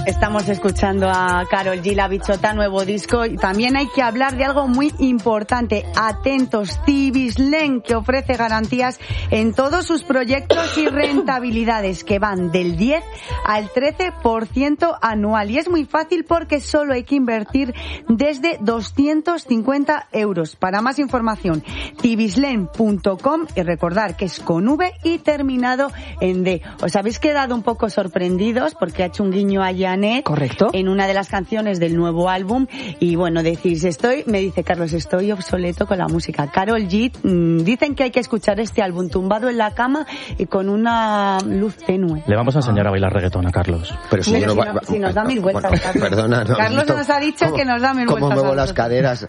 Estamos escuchando a Karol G, La Bichota, nuevo disco, y también hay que hablar de algo muy importante. Atentos, Cibislen, que ofrece garantías en todos sus proyectos y rentabilidades que van del 10 al 13% anual. Y es muy fácil porque solo hay que invertir desde 250 euros. Para más información, cibislen.com, y recordar que es con V y terminado en D. ¿Os habéis quedado un poco sorprendidos porque ha hecho un guiño a Janet? Correcto. En una de las canciones del nuevo álbum. Y bueno, decís, me dice Carlos, estoy obsoleto con la música. Karol G, dicen que hay que escuchar este álbum tumbado en la cama y con una luz tenue. Le vamos a enseñar a bailar reggaetón a Carlos. Pero si nos da mil vueltas, bueno, Carlos. Perdona, no, Carlos nos ha dicho que nos da mil vueltas. ¿Cómo muevo las caderas?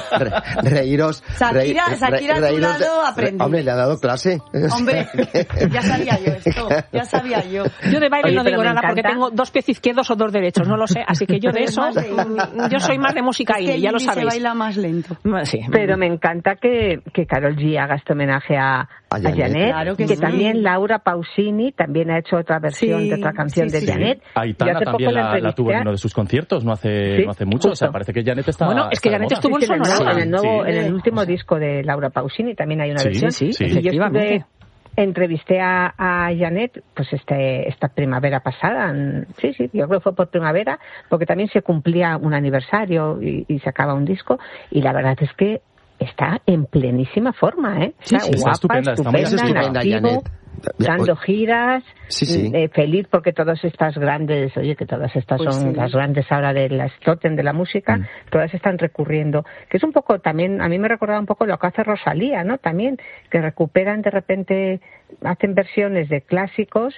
Reíros. Shakira a tu lado aprende. Hombre, le ha dado clase. Hombre, ya sabía yo esto. Ya sabía yo. Yo de baile no digo nada porque tengo dos pies izquierdos o dos derechos, no lo sé, así que yo de eso, yo soy más de música indie, ya lo sabéis. Se baila más lento. Sí. Pero me encanta que Karol G haga este homenaje a Janet, claro que sí. También Laura Pausini también ha hecho otra versión de otra canción de Janet. Aitana también la tuvo en uno de sus conciertos, no hace mucho, justo. O sea, parece que Janet está... Bueno, es que Janet estuvo en Sonorama. En el último disco de Laura Pausini también hay una versión. Sí, efectivamente. Entrevisté a Janet pues esta primavera pasada, yo creo que fue por primavera, porque también se cumplía un aniversario y sacaba un disco, y la verdad es que está en plenísima forma, está guapa, estupenda, Janet. Dando giras, sí. Feliz porque todas estas grandes, que todas estas son las grandes ahora de las totem de la música, todas están recurriendo, que es un poco también, a mí me recordaba un poco lo que hace Rosalía, ¿no? También, que recuperan de repente, hacen versiones de clásicos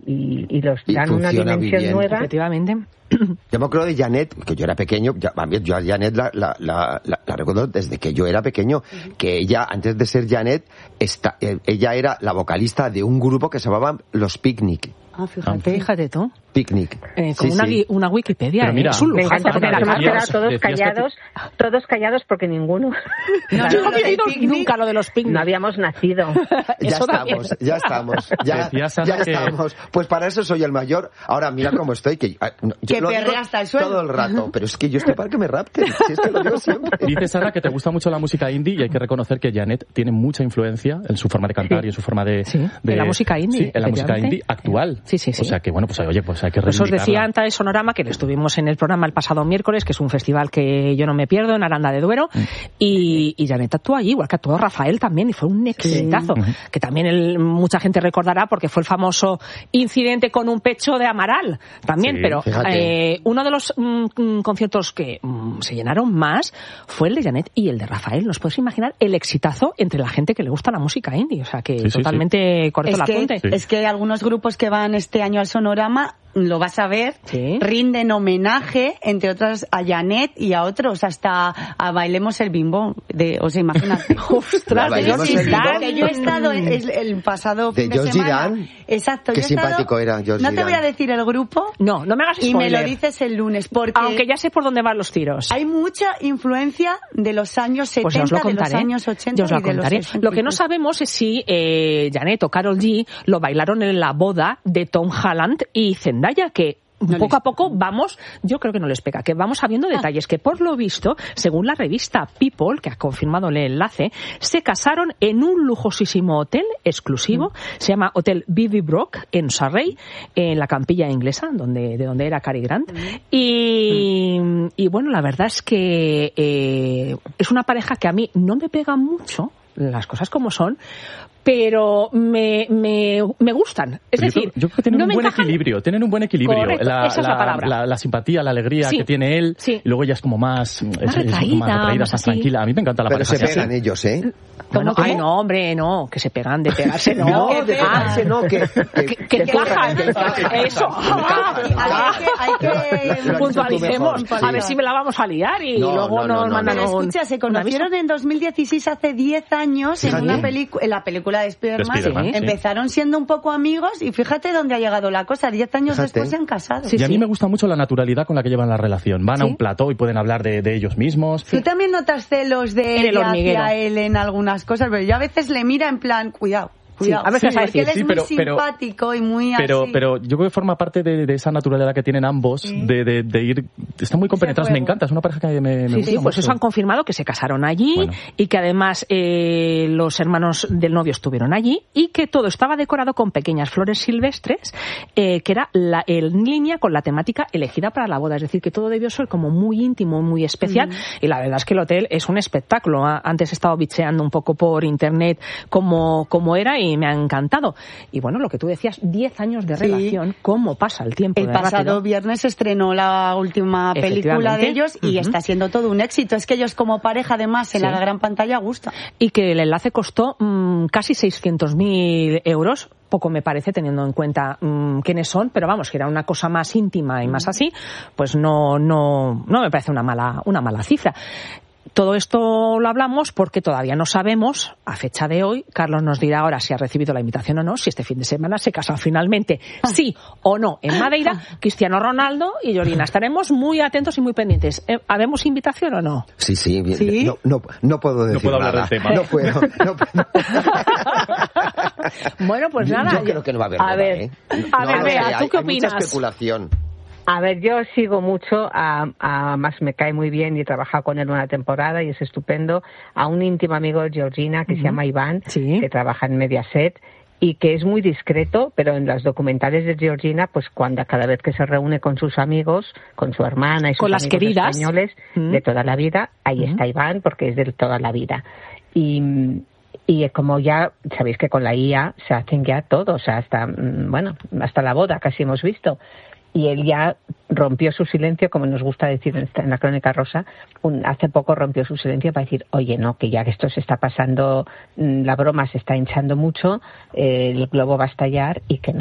y los dan una dimensión nueva. Efectivamente. Yo me acuerdo de Janet, que yo era pequeño, yo a Janet la recuerdo desde que yo era pequeño, que ella, antes de ser Janet, ella era la vocalista de un grupo que se llamaba Los Picnic. Fíjate tú. Picnic. Con una Wikipedia. Pero mira, es un me encanta porque además lujazo. todos callados porque ninguno. Yo no había ido nunca a lo de los picnic. No habíamos nacido. Ya estamos. Pues para eso soy el mayor. Ahora mira cómo estoy, que perrea hasta el suelo todo el rato. Pero es que yo estoy para que me rapten. Si es que lo digo siempre. Dice Sara que te gusta mucho la música indie, y hay que reconocer que Janet tiene mucha influencia en su forma de cantar y en su forma de la música indie. Sí, en la música indie actual. Sí. O sea que bueno, pues hay que reivindicarla. Pues os decía antes de Sonorama, que le estuvimos en el programa el pasado miércoles, que es un festival que yo no me pierdo, en Aranda de Duero, y Janet actuó allí, igual que actuó Rafael también, y fue un exitazo, que también mucha gente recordará porque fue el famoso incidente con un pecho de Amaral también, pero uno de los conciertos que se llenaron más fue el de Janet y el de Rafael. ¿Nos puedes imaginar el exitazo entre la gente que le gusta la música indie? O sea que totalmente correcto el apunte. Es que hay algunos grupos que van este año al Sonorama, lo vas a ver, rinden homenaje, entre otras, a Janet y a otros, hasta a Bailemos el Bimbo, o sea, imagínate. ¡Ostras! De George Dan, que yo he estado el pasado fin de semana. Exacto. Qué simpático era George Dan. No te voy a decir el grupo. No me hagas spoiler. Y me lo dices el lunes, porque... Aunque ya sé por dónde van los tiros. Hay mucha influencia de los años 70, de los años 80 y de los 60. Lo que no sabemos es si Janet o Karol G lo bailaron en la boda de Tom Holland y Zendaya, que poco a poco yo creo que no les pega, que vamos sabiendo detalles, que por lo visto, según la revista People, que ha confirmado el enlace, se casaron en un lujosísimo hotel exclusivo, se llama Hotel Bibi Brook, en Surrey, en la Campilla inglesa, de donde era Cary Grant, y bueno, la verdad es que es una pareja que a mí no me pega mucho, las cosas como son, pero me gustan. Es decir, yo creo que tienen un buen equilibrio. Tienen un buen equilibrio. Correcto, esa es la palabra. La simpatía, la alegría que tiene él. Sí. Y luego ella es como más retraída, más tranquila. A mí me encanta la pareja. Pero se pegan ellos, ¿eh? Bueno, no, hombre, no. Que se pegan de pegarse, no. No, de pegarse, no. Que bajan. Eso. Hay que puntualicemos. A ver si me la vamos a liar y luego nos mandan un... Escucha, se conocieron en 2016, hace 10 años, en la película de Spider-Man. Empezaron siendo un poco amigos y fíjate dónde ha llegado la cosa. 10 años después se han casado. Y a mí me gusta mucho la naturalidad con la que llevan la relación. Van a un plató y pueden hablar de ellos mismos. Tú también notas celos de ella hacia él en algunas cosas, pero yo a veces le mira en plan, cuidado. Cuidado. A ver qué vas a decir. Él es muy simpático y muy así. Pero yo creo que forma parte de esa naturalidad que tienen ambos, de ir... Están muy compenetrados, me encanta, es una pareja que me gusta mucho. Pues eso han confirmado que se casaron allí y que además los hermanos del novio estuvieron allí y que todo estaba decorado con pequeñas flores silvestres, que era en línea con la temática elegida para la boda. Es decir, que todo debió ser como muy íntimo, muy especial. Y la verdad es que el hotel es un espectáculo. Antes he estado bicheando un poco por internet cómo era y me ha encantado. Y bueno, lo que tú decías, 10 años de relación, cómo pasa el tiempo. El pasado viernes se estrenó la última película de ellos y está siendo todo un éxito. Es que ellos como pareja, además, en la gran pantalla gusta. Y que el enlace costó casi 600.000 euros. Poco me parece, teniendo en cuenta quiénes son, pero vamos, que era una cosa más íntima y más así, pues no me parece una mala cifra. Todo esto lo hablamos porque todavía no sabemos, a fecha de hoy, Carlos nos dirá ahora si ha recibido la invitación o no, si este fin de semana se casan finalmente, sí o no, en Madeira, Cristiano Ronaldo y Georgina. Estaremos muy atentos y muy pendientes. ¿Habemos invitación o no? Sí, bien. ¿Sí? No puedo decir no puedo hablar nada. Del tema. No puedo. Bueno, pues nada. Yo creo que no va a haber nada, A ver, Bea, ¿tú qué opinas? Mucha especulación. A ver, yo sigo mucho, más me cae muy bien y he trabajado con él una temporada y es estupendo, a un íntimo amigo de Georgina que se llama Iván, que trabaja en Mediaset y que es muy discreto, pero en los documentales de Georgina, pues cada vez que se reúne con sus amigos, con su hermana y sus amigos queridas españoles de toda la vida, ahí está Iván porque es de toda la vida. Y como ya sabéis que con la IA se hacen ya todos, hasta la boda casi hemos visto. Y él ya rompió su silencio, como nos gusta decir en la Crónica Rosa, hace poco rompió su silencio para decir, oye, no, que ya que esto se está pasando, la broma se está hinchando mucho, el globo va a estallar y que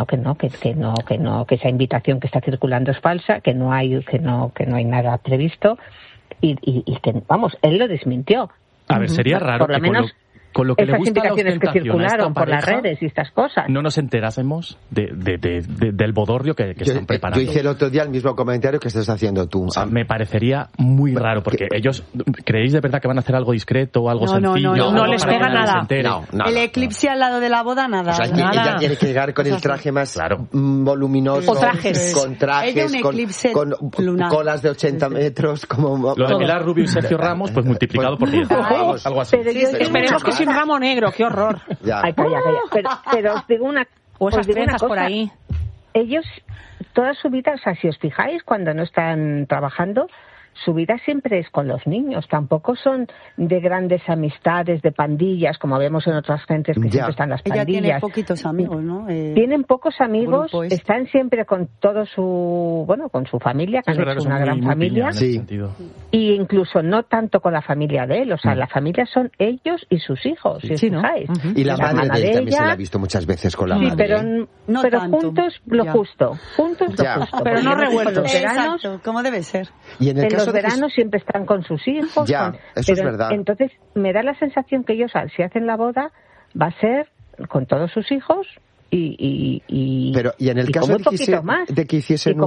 esa invitación que está circulando es falsa, que no hay nada previsto y que, vamos, él lo desmintió. A ver, sería raro por lo menos con lo que esas le gusta invitaciones que circularon por las redes y estas cosas. No nos enterásemos del bodorrio que están preparando. Yo hice el otro día el mismo comentario que estás haciendo tú. O sea, me parecería muy raro, porque ellos, ¿creéis de verdad que van a hacer algo discreto o algo sencillo? No les pega nada. El eclipse al lado de la boda, nada. O sea, ella tiene que llegar con el traje más voluminoso. O trajes. Con trajes, con colas de 80 metros. Como lo de Pilar Rubio y Sergio Ramos, pues multiplicado por 10. Algo así. Esperemos que sin ramo negro, qué horror. Ay, calla. Pero os digo una o esas trenzas por ahí. Ellos, toda su vida, o sea, si os fijáis, cuando no están trabajando, su vida siempre es con los niños. Tampoco son de grandes amistades, de pandillas, como vemos en otras gentes que siempre están las pandillas. Ella tiene poquitos amigos, ¿no? Tienen pocos amigos, están siempre con todo con su familia, que han hecho una gran familia. Sí. Y incluso no tanto con la familia de él, o sea, la familia son ellos y sus hijos, si os fijáis. Y la madre de él también se la ha visto muchas veces con la madre. Sí, pero juntos lo justo. Pero no revueltos. Exacto, como debe ser. Y en los veranos siempre están con sus hijos. Eso es verdad. Entonces, me da la sensación que ellos, si hacen la boda, va a ser con todos sus hijos y en el caso de que hiciesen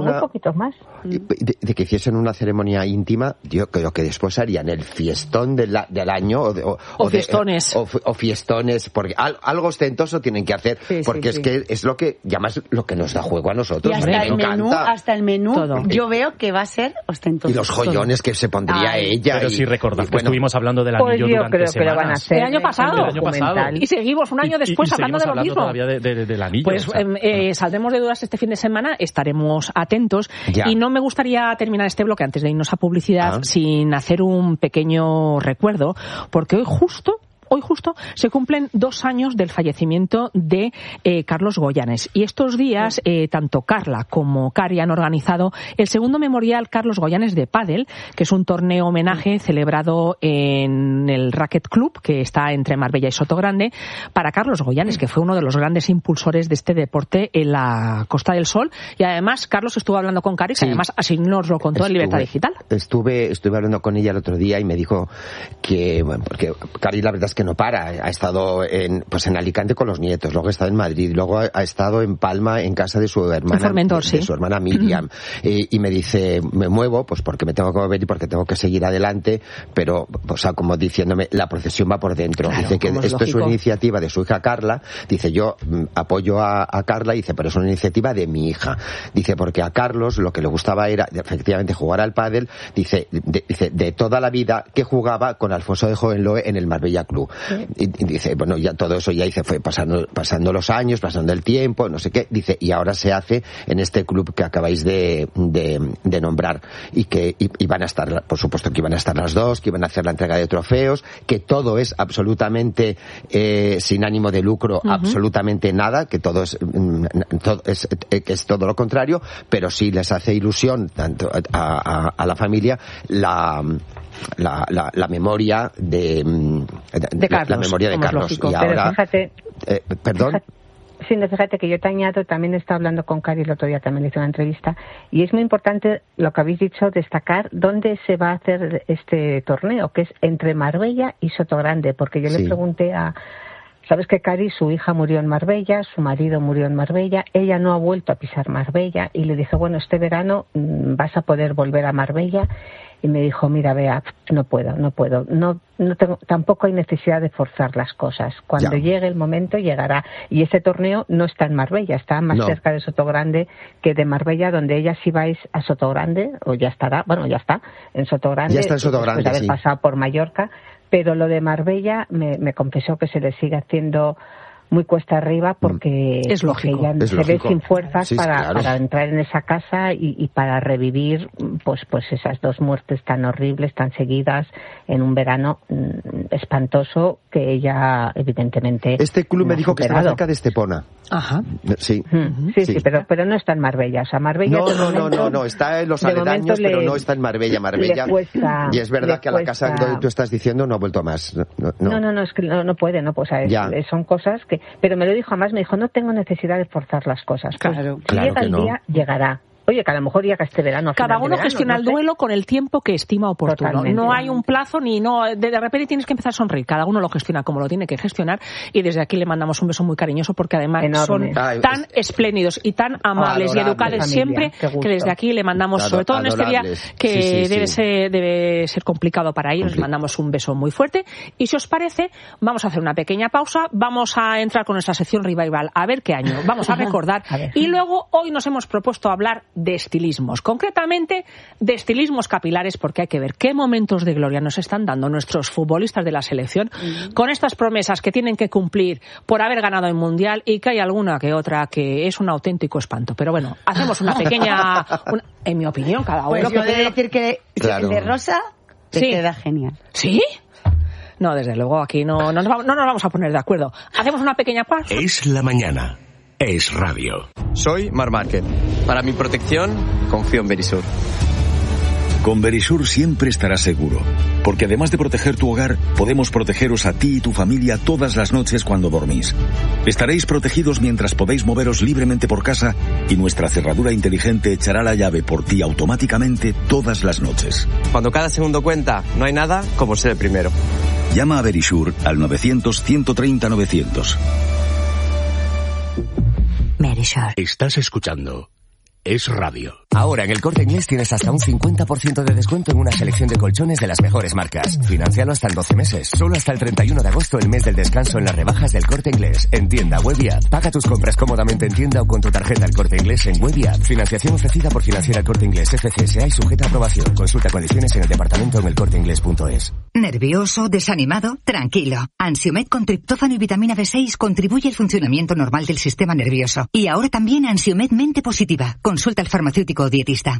una ceremonia íntima, yo creo que después harían el fiestón del año o fiestones o fiestones, porque algo ostentoso tienen que hacer, porque es que es lo que llamas lo que nos da juego a nosotros. Y hasta el menú todo. Yo veo que va a ser ostentoso. Y los joyones que se pondría ella. Pero si recordad que estuvimos hablando del anillo durante semanas. Que lo van a hacer el año pasado. Y seguimos un año después hablando de lo mismo. Todavía del anillo. Pues saldremos de dudas este fin de semana, estaremos atentos. Y no me gustaría terminar este bloque antes de irnos a publicidad sin hacer un pequeño recuerdo, porque hoy justo se cumplen 2 años del fallecimiento de Carlos Goyanes. Y estos días, tanto Carla como Cari han organizado el segundo memorial Carlos Goyanes de pádel, que es un torneo homenaje celebrado en el Racket Club, que está entre Marbella y Sotogrande, para Carlos Goyanes, que fue uno de los grandes impulsores de este deporte en la Costa del Sol. Y además, Carlos estuvo hablando con Cari, que además así nos lo contó en Libertad Digital. Estuve hablando con ella el otro día y me dijo que, porque Cari la verdad es que que no para. Ha estado en Alicante con los nietos, luego ha estado en Madrid, luego ha estado en Palma en casa de su hermana, su hermana Miriam. Y me dice, me muevo, pues porque me tengo que mover y porque tengo que seguir adelante, pero, o sea, como diciéndome, la procesión va por dentro. Claro, dice que esto es una iniciativa de su hija Carla. Dice, yo apoyo a Carla, dice, pero es una iniciativa de mi hija. Dice, porque a Carlos lo que le gustaba era efectivamente jugar al pádel. Dice, de toda la vida que jugaba con Alfonso de Hohenlohe en el Marbella Club. Sí. Y dice, bueno, ya todo eso ya dice, fue pasando los años, pasando el tiempo, no sé qué. Dice, y ahora se hace en este club que acabáis de nombrar. Y van a estar, por supuesto que iban a estar las dos, que iban a hacer la entrega de trofeos, que todo es absolutamente sin ánimo de lucro, absolutamente nada, que todo es todo lo contrario, pero sí les hace ilusión tanto a la familia la memoria de Carlos, la memoria de Carlos. Y ahora, perdón. Sí, fíjate que yo te añado, también he estado hablando con Cari el otro día, también le hice una entrevista, y es muy importante lo que habéis dicho, destacar dónde se va a hacer este torneo, que es entre Marbella y Sotogrande, porque yo le pregunté sabes que Cari, su hija murió en Marbella, su marido murió en Marbella, ella no ha vuelto a pisar Marbella, y le dije, bueno, este verano vas a poder volver a Marbella. Y me dijo, mira, Bea, no puedo, no tengo, tampoco hay necesidad de forzar las cosas. Cuando llegue el momento, llegará. Y ese torneo no está en Marbella, está más cerca de Sotogrande que de Marbella, donde ella si vais a Sotogrande, o ya estará, bueno, ya está, en Sotogrande, ya está en Sotogrande, después de haber pasado por Mallorca, pero lo de Marbella me confesó que se le sigue haciendo muy cuesta arriba porque es lógico, ella se ve sin fuerzas para entrar en esa casa y para revivir pues esas dos muertes tan horribles, tan seguidas en un verano espantoso que ella evidentemente este club me dijo que estaba cerca de Estepona. Ajá. Sí. Sí, pero no está en Marbella, o sea, Marbella no, está en los aledaños, pero no está en Marbella. Y es verdad que a la casa donde tú estás diciendo no ha vuelto más. No, es que no puede, o sea, son cosas que... Pero me lo dijo, además me dijo, no tengo necesidad de forzar las cosas. Claro, si llega el día, llegará. Oye, que a lo mejor llega este verano. Cada uno gestiona el duelo con el tiempo que estima oportuno. Totalmente. No hay un plazo de repente tienes que empezar a sonreír. Cada uno lo gestiona como lo tiene que gestionar y desde aquí le mandamos un beso muy cariñoso porque además son tan espléndidos y tan amables y educados siempre que desde aquí le mandamos, sobre todo en este día que debe ser complicado para ellos, les mandamos un beso muy fuerte. Y si os parece, vamos a hacer una pequeña pausa, vamos a entrar con nuestra sección Revival, a ver qué año, vamos a recordar y luego hoy nos hemos propuesto hablar de estilismos, concretamente de estilismos capilares, porque hay que ver qué momentos de gloria nos están dando nuestros futbolistas de la selección con estas promesas que tienen que cumplir por haber ganado el Mundial y que hay alguna que otra que es un auténtico espanto. Pero bueno, hacemos una pequeña... en mi opinión, cada uno... Pues yo he de decir que el de Rosa te queda genial. ¿Sí? No, desde luego aquí no nos vamos a poner de acuerdo. Hacemos una pequeña pausa. Es la mañana. Es radio. Soy Marc Márquez. Para mi protección, confío en Verisur. Con Verisur siempre estarás seguro, porque además de proteger tu hogar, podemos protegeros a ti y tu familia todas las noches cuando dormís. Estaréis protegidos mientras podéis moveros libremente por casa y nuestra cerradura inteligente echará la llave por ti automáticamente todas las noches. Cuando cada segundo cuenta, no hay nada como ser el primero. Llama a Verisur al 900-130-900. Verisur. Estás escuchando Es Radio. Ahora en el Corte Inglés tienes hasta un 50% de descuento en una selección de colchones de las mejores marcas. Financialo hasta en 12 meses. Solo hasta el 31 de agosto, el mes del descanso en las rebajas del Corte Inglés. En tienda, web y app. Paga tus compras cómodamente en tienda o con tu tarjeta El Corte Inglés en web y app. Financiación ofrecida por Financiera El Corte Inglés FCSA y sujeta a aprobación. Consulta condiciones en el departamento en elcorteinglés.es. ¿Nervioso? ¿Desanimado? Tranquilo. Ansiomed con triptófano y vitamina B6 contribuye al funcionamiento normal del sistema nervioso. Y ahora también Ansiomed Mente Positiva. Consulta al farmacéutico o dietista.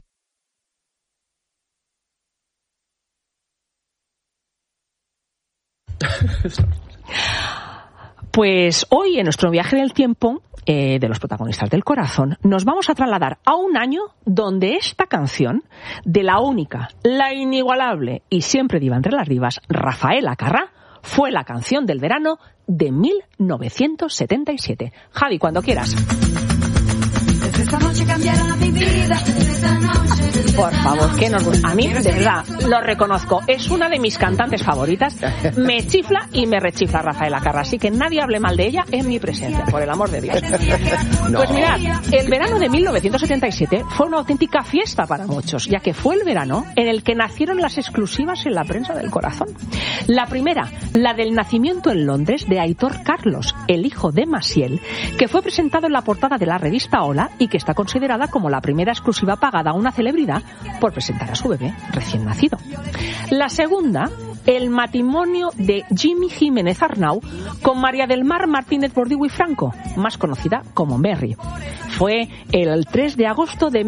Pues hoy, en nuestro viaje en el tiempo de los protagonistas del corazón, nos vamos a trasladar a un año donde esta canción de la única, la inigualable y siempre diva entre las divas, Rafaela Carrà, fue la canción del verano de 1977. Javi, cuando quieras. Esta noche cambiará mi vida. Por favor, que nos gusta. A mí, de verdad, lo reconozco. Es una de mis cantantes favoritas. Me chifla y me rechifla Rafaela Carrà. Así que nadie hable mal de ella en mi presencia, por el amor de Dios. Pues mirad, el verano de 1977 fue una auténtica fiesta para muchos, ya que fue el verano en el que nacieron las exclusivas en la prensa del corazón. La primera, la del nacimiento en Londres de Aitor Carlos, el hijo de Maciel, que fue presentado en la portada de la revista Hola y que está considerada como la primera exclusiva pagada a una celebridad por presentar a su bebé recién nacido. La segunda, el matrimonio de Jimmy Jiménez Arnau con María del Mar Martínez Bordiú y Franco, más conocida como Merry. Fue el 3 de agosto de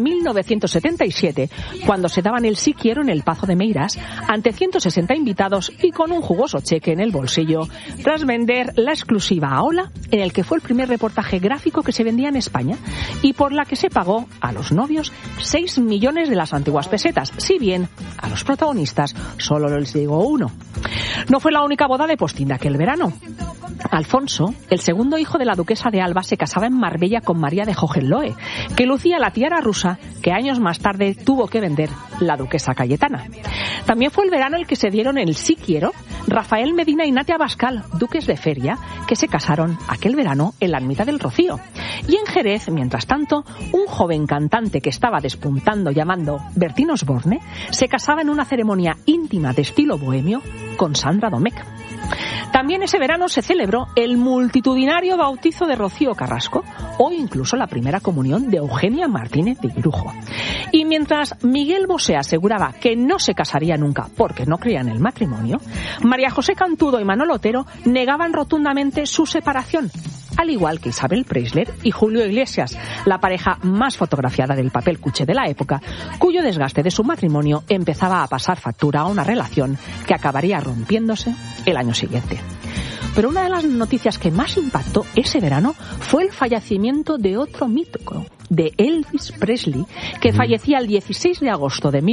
1977 cuando se daban el sí quiero en el Pazo de Meirás ante 160 invitados y con un jugoso cheque en el bolsillo tras vender la exclusiva a Hola, en el que fue el primer reportaje gráfico que se vendía en España y por la que se pagó a los novios 6 millones de las antiguas pesetas, si bien a los protagonistas solo les llegó uno. No fue la única boda de postín de aquel verano. Alfonso, el segundo hijo de la duquesa de Alba, se casaba en Marbella con María de Hohenlohe, que lucía la tiara rusa que años más tarde tuvo que vender la duquesa Cayetana. También fue el verano el que se dieron el sí quiero Rafael Medina y Natia Bascal, duques de Feria, que se casaron aquel verano en la ermita del Rocío. Y en Jerez, mientras tanto, un joven cantante que estaba despuntando llamado Bertín Osborne se casaba en una ceremonia íntima de estilo bohemio con Sandra Domecq. También ese verano se celebró el multitudinario bautizo de Rocío Carrasco o incluso la primera comunión de Eugenia Martínez de Irujo. Y mientras Miguel Bosé aseguraba que no se casaría nunca porque no creía en el matrimonio, María José Cantudo y Manolo Otero negaban rotundamente su separación, al igual que Isabel Preisler y Julio Iglesias, la pareja más fotografiada del papel cuché de la época, cuyo desgaste de su matrimonio empezaba a pasar factura a una relación que acabaría rompiéndose el año siguiente. Pero una de las noticias que más impactó ese verano fue el fallecimiento de otro mítico, de Elvis Presley, que fallecía el 16 de agosto de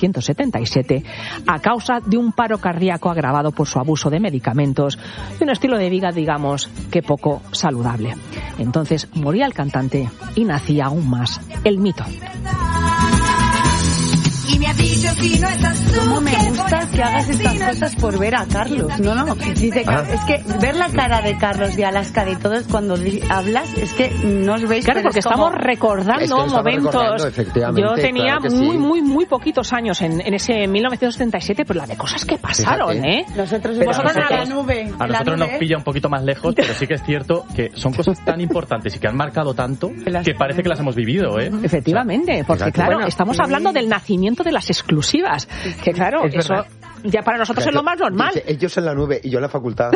1977 a causa de un paro cardíaco agravado por su abuso de medicamentos y un estilo de vida, digamos, que poco saludable. Entonces moría el cantante y nacía aún más el mito. ¿Cómo me gusta que hagas estas cosas por ver a Carlos? No, dice, es que ver la cara de Carlos, de Alaska, de todos cuando hablas, es que no os veis. Claro, porque estamos recordando momentos. Yo tenía muy poquitos años en ese 1977, pero la de cosas que pasaron, fíjate. Nosotros en la nube. A nosotros nos pilla un poquito más lejos, pero sí que es cierto que son cosas tan importantes y que han marcado tanto que parece que las hemos vivido, ¿eh? Efectivamente, porque claro, estamos hablando del nacimiento de las exclusivas, que claro, eso ya para nosotros es lo más normal. Dice, ellos en la nube y yo en la facultad.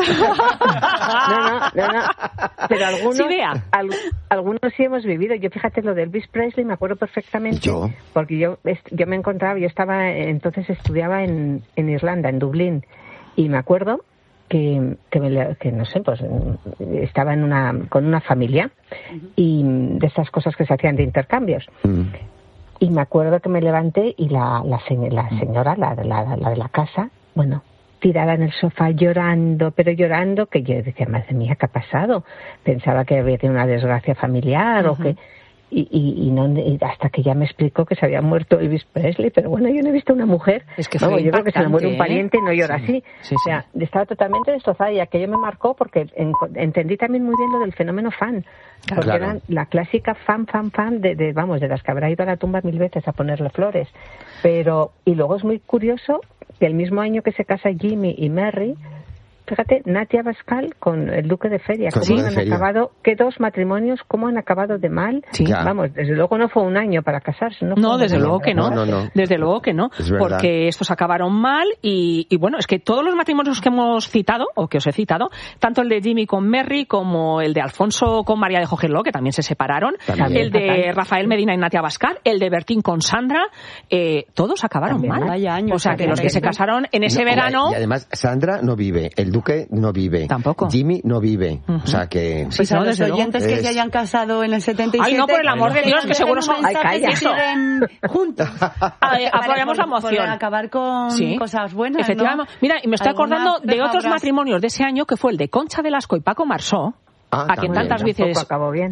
No. Pero algunos, sí, vea. Algunos sí hemos vivido. Yo, fíjate, lo de Elvis Presley me acuerdo perfectamente. Porque yo me encontraba, yo estaba, entonces estudiaba en Irlanda, en Dublín, y me acuerdo que no sé, pues estaba con una familia y de esas cosas que se hacían de intercambios. Y me acuerdo que me levanté y la señora, la de la casa, bueno, tirada en el sofá llorando, que yo decía, madre mía, ¿qué ha pasado? Pensaba que había tenido una desgracia familiar o que... Y hasta que ya me explicó que se había muerto Elvis Presley, pero bueno, yo no he visto una mujer, es que yo creo que se le muere un pariente y no llora así. O sea, estaba totalmente destrozada y aquello me marcó porque entendí también muy bien lo del fenómeno fan, porque era la clásica fan de las que habrá ido a la tumba 1000 veces a ponerle flores. Pero, y luego es muy curioso que el mismo año que se casa Jimmy y Merry, fíjate, Natia Bascal con el duque de Feria, cómo han acabado, que dos matrimonios, cómo han acabado de mal. Sí. Vamos, desde luego no fue un año para casarse. No, desde luego que no. Desde luego que no, porque estos acabaron mal y bueno, es que todos los matrimonios que hemos citado, o que os he citado, tanto el de Jimmy con Merry como el de Alfonso con María de Hohenlohe, que también se separaron, el de Rafael Medina y Natia Bascal, el de Bertín con Sandra, todos acabaron mal. O sea, que los que se casaron en ese verano... Y además, Sandra no vive, el duque no vive. Tampoco. Jimmy no vive. O sea que... Pues a los oyentes que se hayan casado en el 77... Ay, no, por el amor de Dios, que seguro son... Ay, calla. Que siguen juntos. Apoyamos la moción. Para acabar con cosas buenas, efectivamente. ¿no? Mira, y me estoy acordando de otros matrimonios de ese año, que fue el de Concha Velasco y Paco Marsó, a quien tantas veces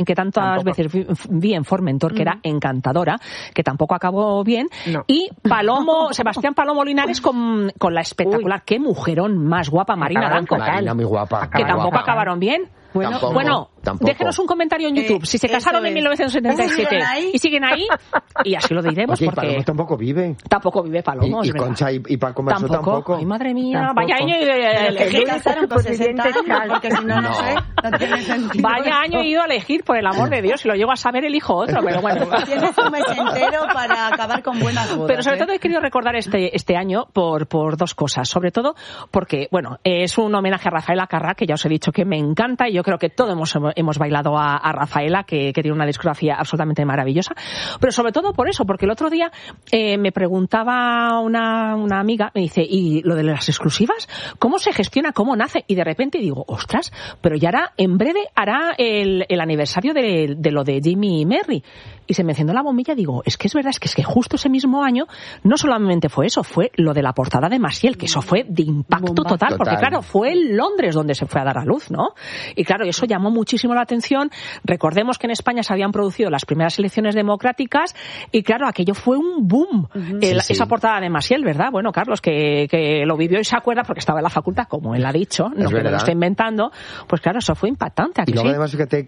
vi en Formentor, que era encantadora, que tampoco acabó bien, y Sebastián Palomo Linares con la espectacular, qué mujerón más guapa, Marina Danco, Marina muy guapa, que tampoco acabaron bien. Bueno, déjenos un comentario en YouTube. Si se casaron en 1977 y siguen ahí, y así lo diremos. Porque Palomo tampoco vive. Tampoco vive Palomo. Y Concha y Paco Maso tampoco. Ay, madre mía, tampoco. Vaya año Se casaron por 60 años, porque si no sé, no tiene sentido. Vaya año he ido a elegir, por el amor de Dios, si lo llego a saber elijo otro, pero bueno. Tienes un mes entero para acabar con buenas bodas. Pero sobre todo he querido recordar este año por dos cosas. Sobre todo porque, bueno, es un homenaje a Rafaela Carrà, que ya os he dicho que me encanta, y yo creo que todos hemos bailado a Rafaela, que tiene una discografía absolutamente maravillosa. Pero sobre todo por eso, porque el otro día me preguntaba una amiga, me dice, ¿y lo de las exclusivas? ¿Cómo se gestiona? ¿Cómo nace? Y de repente digo, ostras, pero ya en breve hará el aniversario de lo de Jimmy y Mary. Y se me encendió la bombilla, digo, es que es verdad, es que justo ese mismo año no solamente fue eso, fue lo de la portada de Maciel, que eso fue de impacto total, porque claro, fue en Londres donde se fue a dar a luz, ¿no? Y claro, eso llamó muchísimo la atención. Recordemos que en España se habían producido las primeras elecciones democráticas y claro, aquello fue un boom, esa portada de Maciel, ¿verdad? Bueno, Carlos, que lo vivió y se acuerda porque estaba en la facultad, como él ha dicho, no que me lo está inventando, pues claro, eso fue impactante. Y luego además, fíjate,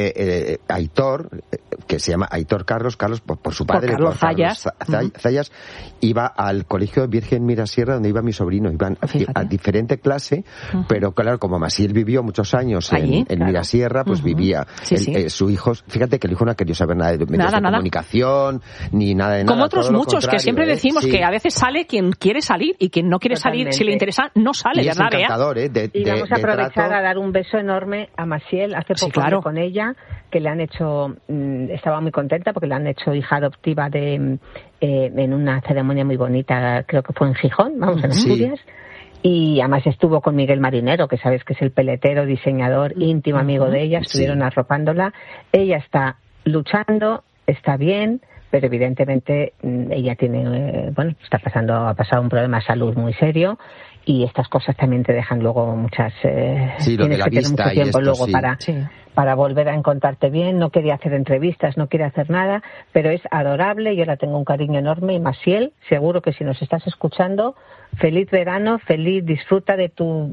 Aitor, que se llama Aitor Carlos por su padre, por Carlos Zayas, iba al colegio Virgen Mirasierra donde iba mi sobrino, iban a diferente clase, pero claro, como Maciel vivió muchos años en Mirasierra, pues vivía su hijo, fíjate que el hijo no ha querido saber nada de medios de comunicación, ni nada de nada. Como otros muchos que siempre decimos que a veces sale quien quiere salir y quien no quiere salir, si le interesa, no sale, y ¿verdad? Es encantador, y vamos a aprovechar a dar un beso enorme a Maciel, hace poco hablé con ella, que le han hecho, estaba muy contenta porque le han hecho hija adoptiva en una ceremonia muy bonita, creo que fue en Gijón, vamos, en Asturias. Y además estuvo con Miguel Marinero, que sabes que es el peletero, diseñador, íntimo amigo de ella, estuvieron arropándola. Ella está luchando, está bien, pero evidentemente ella tiene, ha pasado un problema de salud muy serio. Y estas cosas también te dejan luego muchas... tienes que tener mucho tiempo luego para volver a encontrarte bien. No quería hacer entrevistas, no quiere hacer nada, pero es adorable, yo la tengo un cariño enorme. Y Maciel, seguro que si nos estás escuchando, feliz verano, disfruta de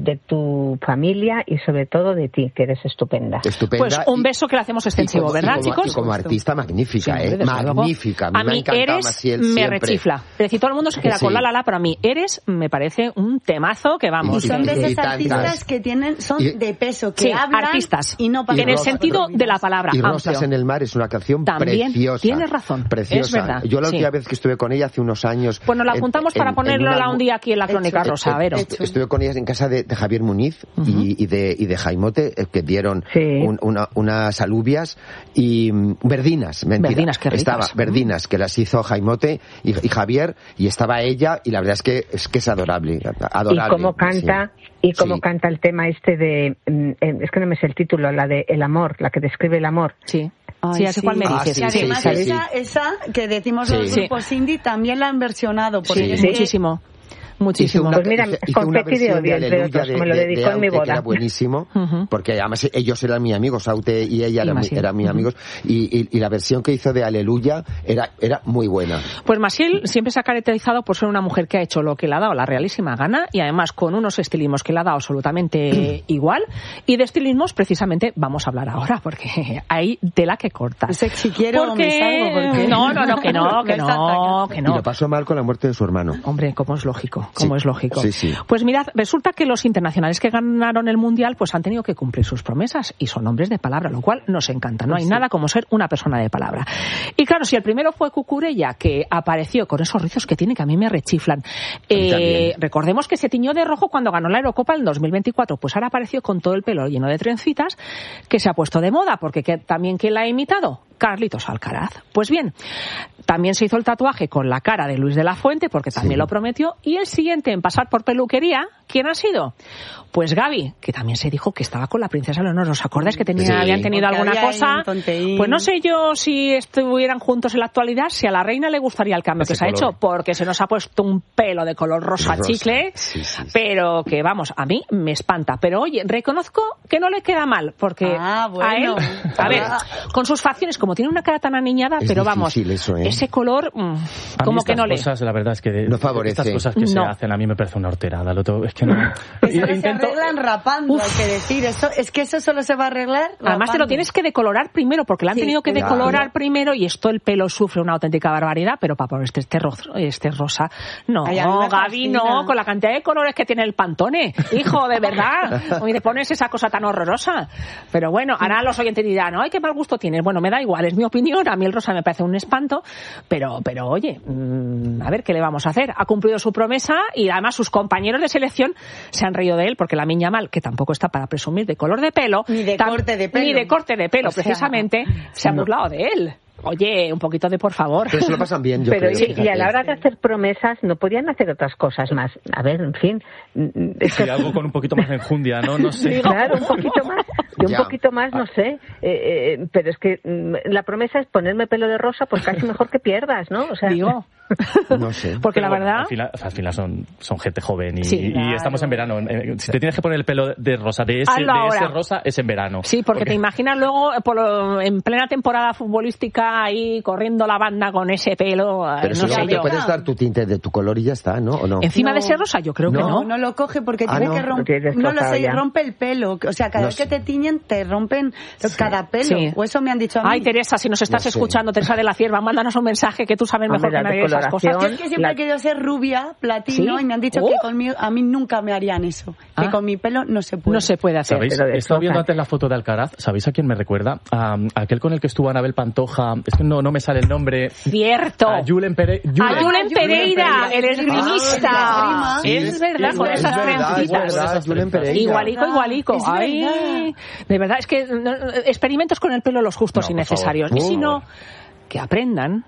tu familia y sobre todo de ti, que eres estupenda. Pues un beso que le hacemos extensivo, ¿verdad, chicos? Y como artista magnífica, magnífica. A mí Eres me rechifla. Es decir, todo el mundo se queda con la, pero a mí Eres me parece un temazo que vamos. Y son de esos artistas que son de peso, que hablan artistas, y no en el sentido de la palabra. Y Rosas en el mar es una canción también preciosa. Tienes razón, preciosa. Es verdad. Yo la última vez que estuve con ella hace unos años... Pues nos la apuntamos para ponerlo un día aquí en la Crónica Rosa, Vero. Estuve con ellas en casa de Javier Muniz y de Jaimote, que dieron unas alubias y verdinas, mentira. Verdinas, qué ricas. Verdinas, que las hizo Jaimote y Javier, y estaba ella, y la verdad es que es adorable. Y cómo canta, canta el tema este de, es que no me sé el título, la de El amor, la que describe el amor. Sí. Así cual me dices. Además, esa que decimos los grupos indie también la han versionado. Porque muchísimo. Muchísimo. Pues mira, confeti de odio entre otros, me lo dedicó en mi boda. Era buenísimo, porque además ellos eran mis amigos, Aute y ella eran mis amigos, y la versión que hizo de Aleluya era muy buena. Pues Maciel siempre se ha caracterizado por ser una mujer que ha hecho lo que le ha dado la realísima gana, y además con unos estilismos que le ha dado absolutamente igual, y de estilismos precisamente vamos a hablar ahora, porque hay tela que corta. Si quiero porque... me salgo, porque... No. Y lo pasó mal con la muerte de su hermano. Hombre, como es lógico. Como es lógico. Sí. Pues mirad, resulta que los internacionales que ganaron el Mundial pues han tenido que cumplir sus promesas y son hombres de palabra, lo cual nos encanta. No hay nada como ser una persona de palabra. Y claro, si el primero fue Cucurella, que apareció con esos rizos que tiene que a mí me rechiflan. Recordemos que se tiñó de rojo cuando ganó la Eurocopa en 2024. Pues ahora apareció con todo el pelo lleno de trencitas, que se ha puesto de moda, porque también ¿quién la ha imitado? Carlitos Alcaraz. Pues bien, También se hizo el tatuaje con la cara de Luis de la Fuente, porque también lo prometió. Y el siguiente en pasar por peluquería, ¿quién ha sido? Pues Gaby, que también se dijo que estaba con la princesa Leonor. ¿Os acordáis que habían tenido alguna cosa? Pues no sé yo si estuvieran juntos en la actualidad, si a la reina le gustaría el cambio que se ha hecho, porque se nos ha puesto un pelo de color rosa chicle, pero que vamos, a mí me espanta. Pero oye, reconozco que no le queda mal, porque a él, a ver, con sus facciones, como tiene una cara tan aniñada, pero vamos, ese color, como que no le... Cosas, la verdad es que no favorece. Estas cosas que se hacen a mí me parece una horterada. Es que no... Se arreglan rapando, hay que decir. Es que eso solo se va a arreglar rapando. Además te lo tienes que decolorar primero, porque le han tenido que decolorar primero y esto el pelo sufre una auténtica barbaridad, pero para poner este rosa, no, Gaby, no, con la cantidad de colores que tiene el Pantone, hijo, de verdad, y te pones esa cosa tan horrorosa. Pero bueno, ahora los oyentes dirán, ay, qué mal gusto tienes. Bueno, me da igual, es mi opinión, a mí el rosa me parece un espanto, pero oye, a ver qué le vamos a hacer. Ha cumplido su promesa y además sus compañeros de selección se han reído de él, porque la Miña Mal, que tampoco está para presumir de color de pelo, ni de corte de pelo, precisamente, se ha burlado de él. Oye, un poquito de por favor. Pero se lo pasan bien, yo creo. Y a la hora de hacer promesas no podían hacer otras cosas más. A ver, en fin. Sí, algo con un poquito más de enjundia, ¿no? No sé. Claro, un poquito más. Un poquito más, no sé. Pero es que la promesa es ponerme pelo de rosa, pues casi mejor que pierdas, ¿no? O sea, digo... No sé. Porque la verdad... Al final son gente joven y estamos en verano. Si te tienes que poner el pelo de rosa, de ese rosa, es en verano. Sí, porque te imaginas luego en plena temporada futbolística ahí corriendo la banda con ese pelo. Pero no sé, te puedes dar tu tinte de tu color y ya está, ¿no? ¿O no? Encima de ese rosa, yo creo que no. No lo coge porque tiene que romper. No lo sé, rompe el pelo. O sea, cada vez que te tiñen, te rompen cada pelo. Sí. O eso me han dicho a mí. Ay, Teresa, si nos estás escuchando, Teresa de la Cierva, mándanos un mensaje que tú sabes mejor que nadie esas cosas. Es que siempre he querido ser rubia, platino, y me han dicho que conmigo, a mí nunca me harían eso. Que con mi pelo no se puede. No se puede hacer. ¿Sabéis? He estado viendo antes la foto de Alcaraz. ¿Sabéis a quién me recuerda? A aquel con el que estuvo Anabel Pantoja. Es que no me sale el nombre. Cierto. A Julen Pereira, el esgrimista. Es verdad, con esas trencitas. Igualico. Ay, de verdad, es que experimentos con el pelo los justos y necesarios. Y si no, que aprendan,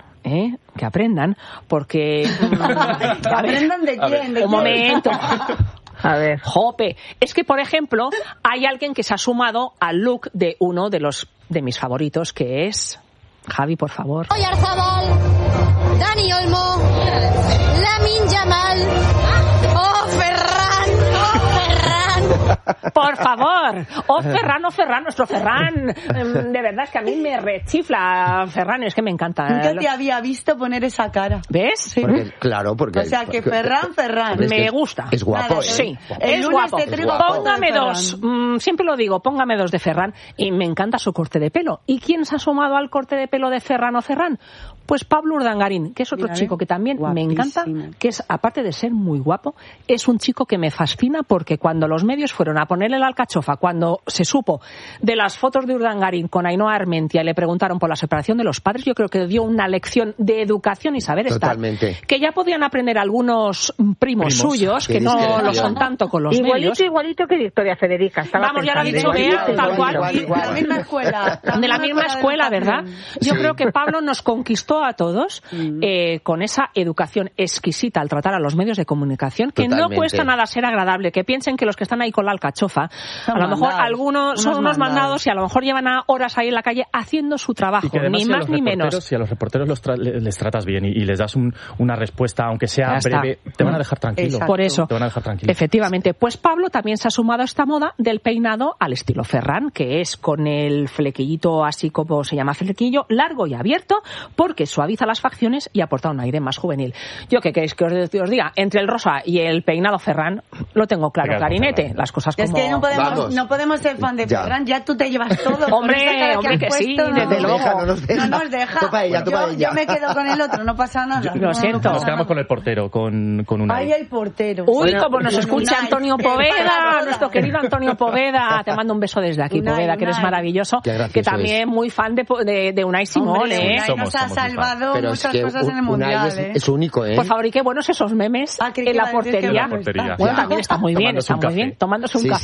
porque... ¿Que aprendan de quién? Un momento. A ver. Jope. Es que, por ejemplo, hay alguien que se ha sumado al look de uno de mis favoritos, que es... Javi, por favor. Oyarzabal, Dani Olmo, Lamine Yamal, Por favor, Ferran, nuestro Ferran, de verdad es que a mí me rechifla Ferran, es que me encanta. Nunca te había visto poner esa cara. ¿Ves? Sí. Porque... O sea, que Ferran. Me gusta. Es guapo, Nada, Sí, es guapo. Póngame de dos, siempre lo digo, póngame dos de Ferran, y me encanta su corte de pelo. ¿Y quién se ha sumado al corte de pelo de Ferran o Ferran? Pues Pablo Urdangarín, que es otro chico que también me encanta, que es, aparte de ser muy guapo, es un chico que me fascina, porque cuando los medios fueron a ponerle la alcachofa, cuando se supo de las fotos de Urdangarín con Ainhoa Armentia y le preguntaron por la separación de los padres, yo creo que dio una lección de educación y saber estar. Que ya podían aprender algunos primos suyos, que no lo son tanto con los medios. Igualito que Victoria Federica. Vamos, ya lo ha dicho Bea, tal cual. La misma escuela. De la misma escuela, ¿verdad? Yo creo que Pablo nos conquistó a todos con esa educación exquisita al tratar a los medios de comunicación, que no cuesta nada ser agradable, que piensen que los que están ahí con la alcachofa, a lo mejor algunos son unos mandados y a lo mejor llevan horas ahí en la calle haciendo su trabajo, ni más ni menos. Si a los reporteros les tratas bien y les das una respuesta, aunque sea breve, te van a dejar tranquilo. Por eso, te van a dejar tranquilo. Efectivamente, pues Pablo también se ha sumado a esta moda del peinado al estilo Ferran, que es con el flequillito, así como se llama flequillo, largo y abierto, porque suaviza las facciones y aporta un aire más juvenil. Yo, ¿qué queréis que os diga? Entre el rosa y el peinado Ferran, lo tengo claro, clarinete, las cosas como... Es que no podemos ser fan de Ferran, ya tú te llevas todo. Hombre, que sí, desde luego. No nos deja. Yo me quedo con el otro, no pasa nada. Lo siento. Nos quedamos con el portero, con Unai. Ay, el portero. Uy, como nos escucha Antonio Poveda, nuestro querido Antonio Poveda. Te mando un beso desde aquí, Poveda, que eres maravilloso. Que también muy fan de Unai Simón. Unai nos ha salvado muchas cosas en el Mundial. Es único, ¿eh? Por favor, y qué buenos esos memes en la portería. Bueno, también está muy bien, Tomándose un café.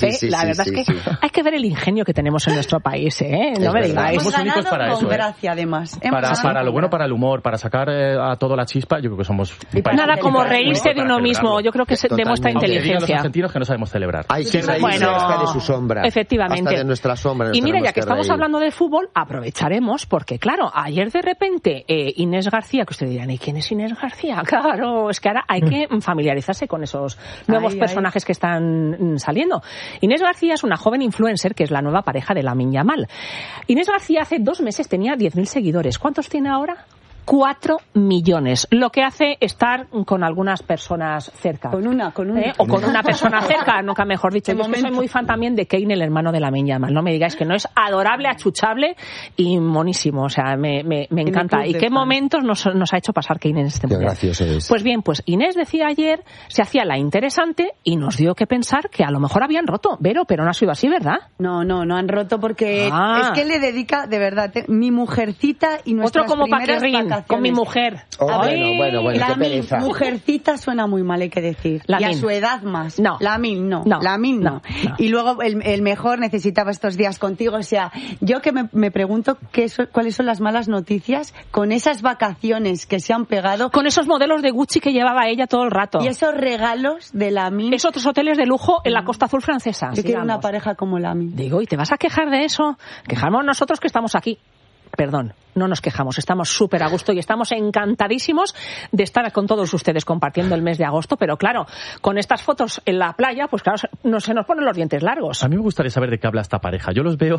Sí, la verdad es que hay que ver el ingenio que tenemos en nuestro país, no me digáis. Hemos ganado para con eso, gracia, además. Para lo bueno, para el humor, para sacar a todo la chispa, yo creo que somos... Nada como reírse de uno mismo, yo creo que se demuestra inteligencia. Los argentinos que no sabemos celebrar. Hay que reírse hasta de su sombra. Efectivamente. Hasta de nuestra sombra. Y mira, ya que estamos hablando de fútbol, aprovecharemos, porque claro, ayer de repente Inés García, que ustedes dirán, ¿y quién es Inés García? Claro, es que ahora hay que familiarizarse con esos nuevos personajes que están saliendo. Inés García es una joven influencer que es la nueva pareja de Lamine Yamal. Inés García hace 2 meses tenía 10.000 seguidores. ¿Cuántos tiene ahora? 4 millones, lo que hace estar con algunas personas cerca. Con una. O con una persona cerca, nunca mejor dicho. Yo es que soy muy fan también de Kane, el hermano de Lamine Yamal. No me digáis que no es adorable, achuchable y monísimo. O sea, me encanta. ¿Y qué momentos nos ha hecho pasar Kane en este momento? Qué gracioso es. Pues bien, pues Inés decía ayer, se hacía la interesante y nos dio que pensar que a lo mejor habían roto. Vero, pero no ha sido así, ¿verdad? No han roto porque es que le dedica, de verdad, mi mujercita y nuestras otro como primeras vacaciones. Con mi mujer. Bueno, qué pereza. Mujercita suena muy mal, hay que decir. Y a su edad más. No. Lamine no. Y luego el mejor necesitaba estos días contigo. O sea, yo que me pregunto cuáles son las malas noticias con esas vacaciones que se han pegado. Con esos modelos de Gucci que llevaba ella todo el rato. Y esos regalos de Lamine. Esos otros hoteles de lujo en la Costa Azul francesa. Yo quiero una pareja como Lamine. Digo, ¿y te vas a quejar de eso? Quejamos nosotros que estamos aquí. Perdón, no nos quejamos, estamos súper a gusto y estamos encantadísimos de estar con todos ustedes compartiendo el mes de agosto, pero claro, con estas fotos en la playa, pues claro, se nos ponen los dientes largos. A mí me gustaría saber de qué habla esta pareja. Yo los veo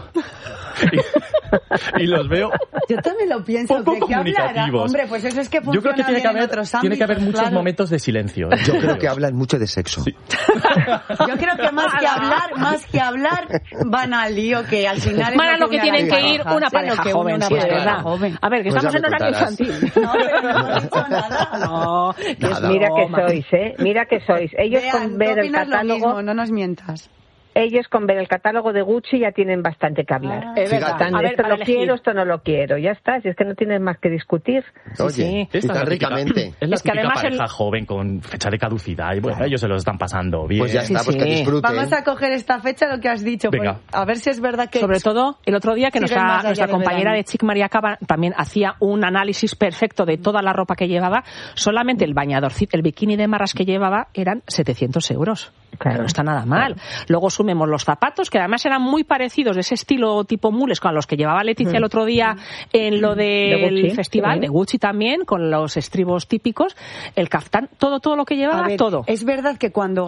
y los veo. Yo también lo pienso. Poco ¿De qué hablará? comunicativos. Hombre, pues eso es que funciona. Yo creo que tiene que haber muchos claro. momentos de silencio. Yo creo que hablan mucho de sexo. Sí. Yo creo que más que hablar, van al lío, que al final van a lo que tienen que ir una pareja joven, sí, es verdad. A ver, que pues estamos en horario infantil. No, pero no he dicho nada. No, Mira que sois. Ellos con ver el catálogo, no nos mientas. Ellos con ver el catálogo de Gucci ya tienen bastante que hablar. Es verdad. A ver, esto lo quiero, esto no lo quiero. Ya está, si es que no tienen más que discutir. Oye, tan ricamente. Es la típica además pareja joven con fecha de caducidad y bueno, ellos se lo están pasando bien. Pues ya está, pues que disfruten. Vamos a coger esta fecha, lo que has dicho. Venga. Pues, a ver si es verdad que... Sobre todo, el otro día que nuestra compañera de Chic María Cava también hacía un análisis perfecto de toda la ropa que llevaba. Solamente el bañador, el bikini de marras que llevaba eran 700 euros. Claro. No está nada mal. Luego sumemos los zapatos, que además eran muy parecidos, de ese estilo tipo mules, con los que llevaba Leticia el otro día en lo del festival, de Gucci también, con los estribos típicos, el caftán, todo lo que llevaba, todo. Es verdad que cuando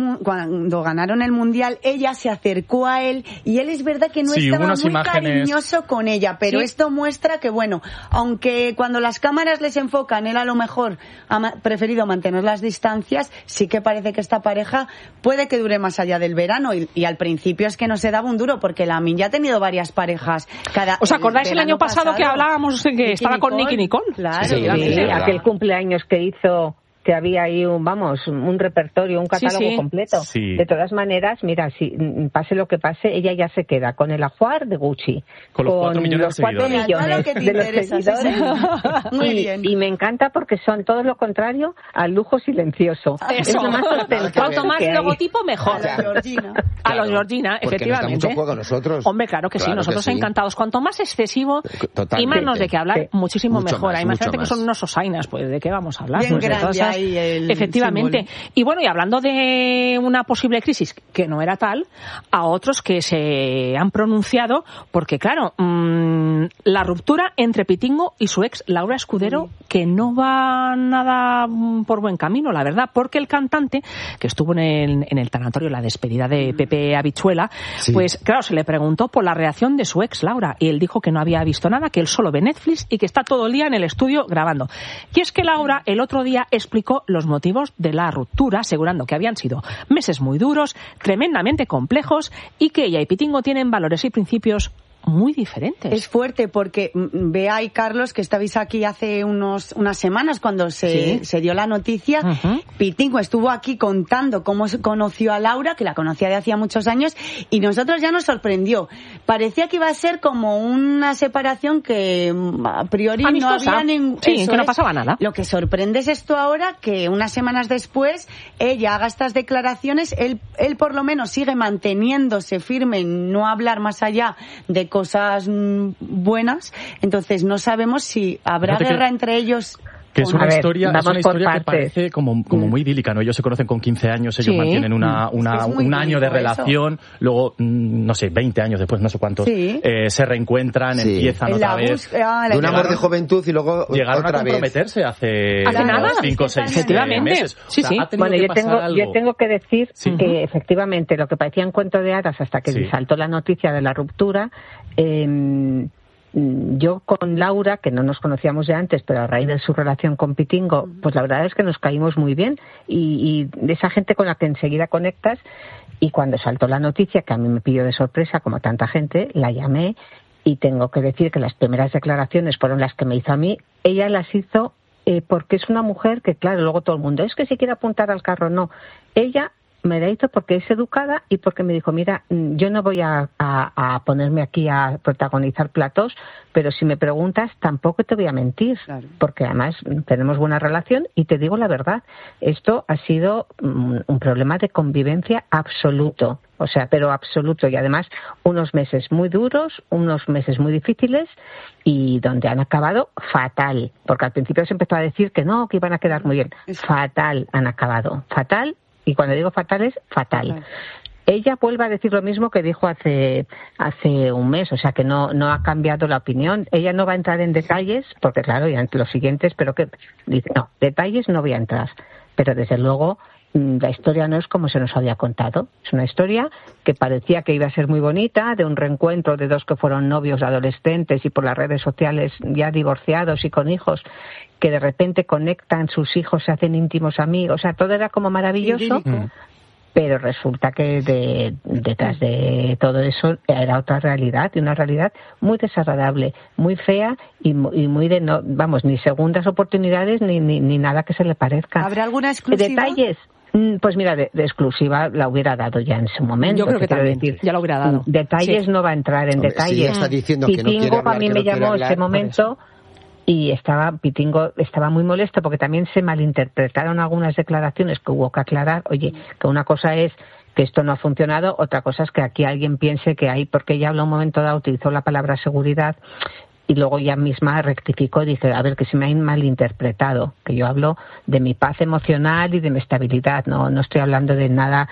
ganaron el Mundial, ella se acercó a él, y él es verdad que no estaba muy cariñoso con ella, pero esto muestra que, bueno, aunque cuando las cámaras les enfocan, él a lo mejor ha preferido mantener las distancias, sí que parece que esta pareja puede que dure más allá del verano, y al principio es que no se daba un duro, porque Lamine ya ha tenido varias parejas. ¿Os acordáis el año pasado que hablábamos de que estaba con Nicki Nicole? Claro. Sí, aquel cumpleaños que hizo, que había ahí un repertorio, un catálogo completo. Sí. De todas maneras, mira, si pase lo que pase, ella ya se queda con el ajuar de Gucci, con los 4 millones de los seguidores. Muy bien. Y me encanta porque son todo lo contrario al lujo silencioso. Eso. Es lo más ostentoso. Cuanto más logotipo, mejor. A los Georgina, efectivamente. Mucho juego nosotros. Hombre, claro que sí, nosotros encantados. Cuanto más excesivo y más nos de qué hablar, muchísimo mejor. Imagínate que son unos osainas, pues ¿de qué vamos a hablar? Bien grande. Efectivamente. Símbolo. Y bueno, y hablando de una posible crisis que no era tal, a otros que se han pronunciado, porque claro, la ruptura entre Pitingo y su ex Laura Escudero, que no va nada por buen camino, la verdad, porque el cantante, que estuvo en el tanatorio, la despedida de Pepe Habichuela, pues claro, se le preguntó por la reacción de su ex Laura, y él dijo que no había visto nada, que él solo ve Netflix y que está todo el día en el estudio grabando. Y es que Laura el otro día explicó los motivos de la ruptura, asegurando que habían sido meses muy duros, tremendamente complejos, y que ella y Pitingo tienen valores y principios muy diferentes. Es fuerte porque Bea y Carlos, que estabais aquí hace unas semanas cuando se dio la noticia, Pitingo estuvo aquí contando cómo conoció a Laura, que la conocía de hacía muchos años, y nosotros ya nos sorprendió. Parecía que iba a ser como una separación que a priori amistosa. No había ningún... Sí, que no pasaba nada. Lo que sorprende es esto ahora, que unas semanas después ella haga estas declaraciones, él por lo menos sigue manteniéndose firme en no hablar más allá de cosas buenas, entonces no sabemos si habrá guerra entre ellos. Que es una historia que parece como muy idílica, ¿no? Ellos se conocen con 15 años, ellos mantienen un año de relación, luego, no sé, 20 años después, no sé cuántos, se reencuentran, empiezan otra vez. De un amor de juventud y luego llegaron otra a comprometerse hace nada, 5 o 6 meses. Sí, sí. Bueno, yo tengo que decir que efectivamente lo que parecía un cuento de hadas hasta que saltó la noticia de la ruptura, yo con Laura, que no nos conocíamos ya antes, pero a raíz de su relación con Pitingo, pues la verdad es que nos caímos muy bien y de esa gente con la que enseguida conectas, y cuando saltó la noticia, que a mí me pilló de sorpresa, como tanta gente, la llamé y tengo que decir que las primeras declaraciones fueron las que me hizo a mí. Ella las hizo porque es una mujer que, claro, luego todo el mundo, es que si quiere apuntar al carro, no. Ella me la hizo porque es educada y porque me dijo, mira, yo no voy a ponerme aquí a protagonizar platós, pero si me preguntas tampoco te voy a mentir, porque además tenemos buena relación y te digo la verdad, esto ha sido un problema de convivencia absoluto, o sea, pero absoluto, y además unos meses muy duros, unos meses muy difíciles y donde han acabado fatal, porque al principio se empezó a decir que no, que iban a quedar muy bien, fatal han acabado, fatal. Y cuando digo fatal es fatal. Ella vuelve a decir lo mismo que dijo hace un mes, o sea que no ha cambiado la opinión. Ella no va a entrar en detalles, porque claro, ya los siguientes, pero que dice, no, detalles no voy a entrar. Pero desde luego la historia no es como se nos había contado. Es una historia que parecía que iba a ser muy bonita, de un reencuentro de dos que fueron novios adolescentes y por las redes sociales ya divorciados y con hijos, que de repente conectan, sus hijos se hacen íntimos amigos, o sea, todo era como maravilloso, pero resulta que detrás de todo eso era otra realidad, y una realidad muy desagradable, muy fea y muy de no, vamos, ni segundas oportunidades ni nada que se le parezca. ¿Habrá alguna exclusiva? Detalles. Pues mira, de exclusiva la hubiera dado ya en su momento. Yo creo que también, ya lo hubiera dado. Detalles no va a entrar en detalles. Está diciendo que no quiere hablar, a mí me llamó ese momento y Pitingo estaba muy molesto porque también se malinterpretaron algunas declaraciones que hubo que aclarar. Oye, que una cosa es que esto no ha funcionado, otra cosa es que aquí alguien piense que hay, porque ella en un momento dado utilizó la palabra seguridad y luego ella misma rectificó y dice, a ver, que se me ha malinterpretado, que yo hablo de mi paz emocional y de mi estabilidad, no estoy hablando de nada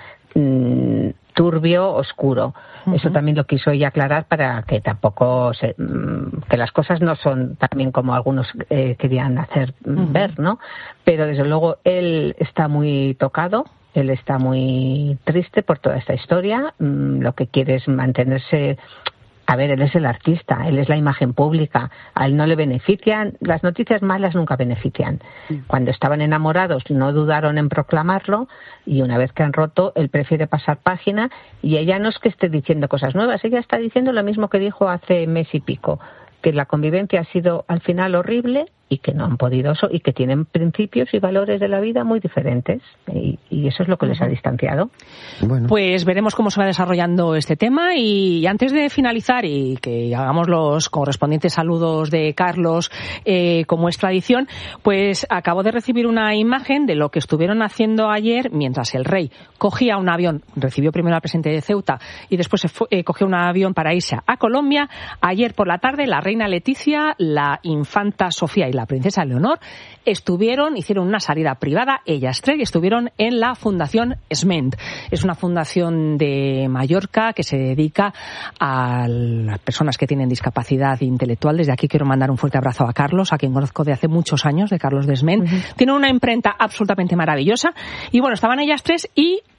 turbio, oscuro. Eso también lo quiso ella aclarar para que tampoco que las cosas no son también como algunos querían hacer ver, ¿no? Pero desde luego él está muy tocado, él está muy triste por toda esta historia, lo que quiere es mantenerse. A ver, él es el artista, él es la imagen pública, a él no le benefician, las noticias malas nunca benefician. Cuando estaban enamorados no dudaron en proclamarlo y una vez que han roto, él prefiere pasar página y ella no es que esté diciendo cosas nuevas, ella está diciendo lo mismo que dijo hace mes y pico, que la convivencia ha sido al final horrible y que no han podido y que tienen principios y valores de la vida muy diferentes y eso es lo que les ha distanciado. Bueno. Pues veremos cómo se va desarrollando este tema y antes de finalizar y que hagamos los correspondientes saludos de Carlos como es tradición, pues acabo de recibir una imagen de lo que estuvieron haciendo ayer mientras el rey cogía un avión, recibió primero al presidente de Ceuta y después cogió un avión para irse a Colombia. Ayer por la tarde la reina Leticia, la infanta Sofía y la princesa Leonor hicieron una salida privada, ellas tres, y estuvieron en la Fundación SMENT. Es una fundación de Mallorca que se dedica a las personas que tienen discapacidad intelectual. Desde aquí quiero mandar un fuerte abrazo a Carlos, a quien conozco de hace muchos años, de Carlos de SMENT. Tiene una imprenta absolutamente maravillosa. Y bueno, estaban ellas tres y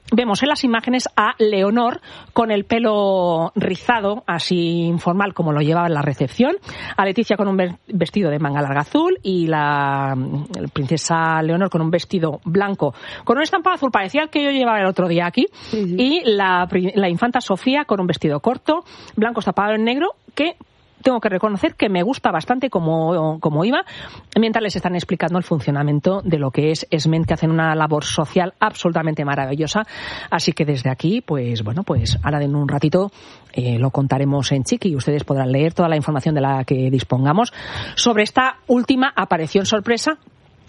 vemos en las imágenes a Leonor con el pelo rizado, así informal como lo llevaba en la recepción, a Leticia con un vestido de manga larga azul y la princesa Leonor con un vestido blanco con un estampado azul, parecía el que yo llevaba el otro día aquí, y la infanta Sofía con un vestido corto, blanco estampado en negro, que tengo que reconocer que me gusta bastante como iba, mientras les están explicando el funcionamiento de lo que es ESMENT, que hacen una labor social absolutamente maravillosa. Así que desde aquí, pues ahora en un ratito lo contaremos en Chiqui y ustedes podrán leer toda la información de la que dispongamos sobre esta última aparición sorpresa.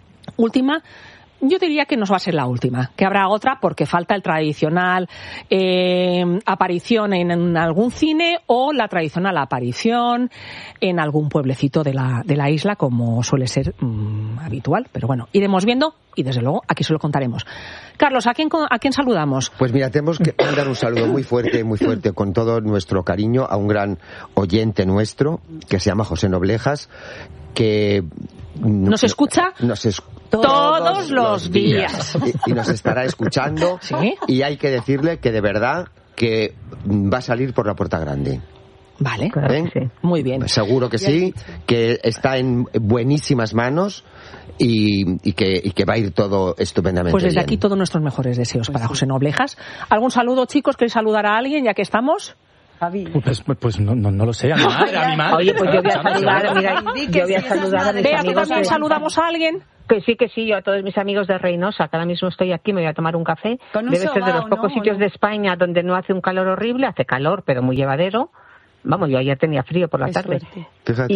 Yo diría que no va a ser la última, que habrá otra porque falta el tradicional aparición en algún cine o la tradicional aparición en algún pueblecito de la isla, como suele ser habitual. Pero bueno, iremos viendo y desde luego aquí se lo contaremos. Carlos, ¿a quién saludamos? Pues mira, tenemos que mandar un saludo muy fuerte, con todo nuestro cariño a un gran oyente nuestro que se llama José Noblejas, que nos escucha todos los días. Y nos estará escuchando. ¿Sí? Y hay que decirle que de verdad que va a salir por la puerta grande. Vale, claro, sí. Muy bien. Seguro que sí, que está en buenísimas manos y que va a ir todo estupendamente Pues desde bien. aquí todos nuestros mejores deseos para José Noblejas. ¿Algún saludo, chicos? ¿Queréis saludar a alguien ya que estamos? Pues no lo sé, a mi madre. Oye, pues yo voy a saludar, mira, yo voy a saludar a mis Bea, ¿tú amigos. también saludamos a alguien? Que sí, yo a todos mis amigos de Reynosa, que ahora mismo estoy aquí, me voy a tomar un café. Debe ser de los pocos sitios de España donde no hace un calor horrible, hace calor, pero muy llevadero. Vamos, yo ayer tenía frío por la tarde. Fíjate.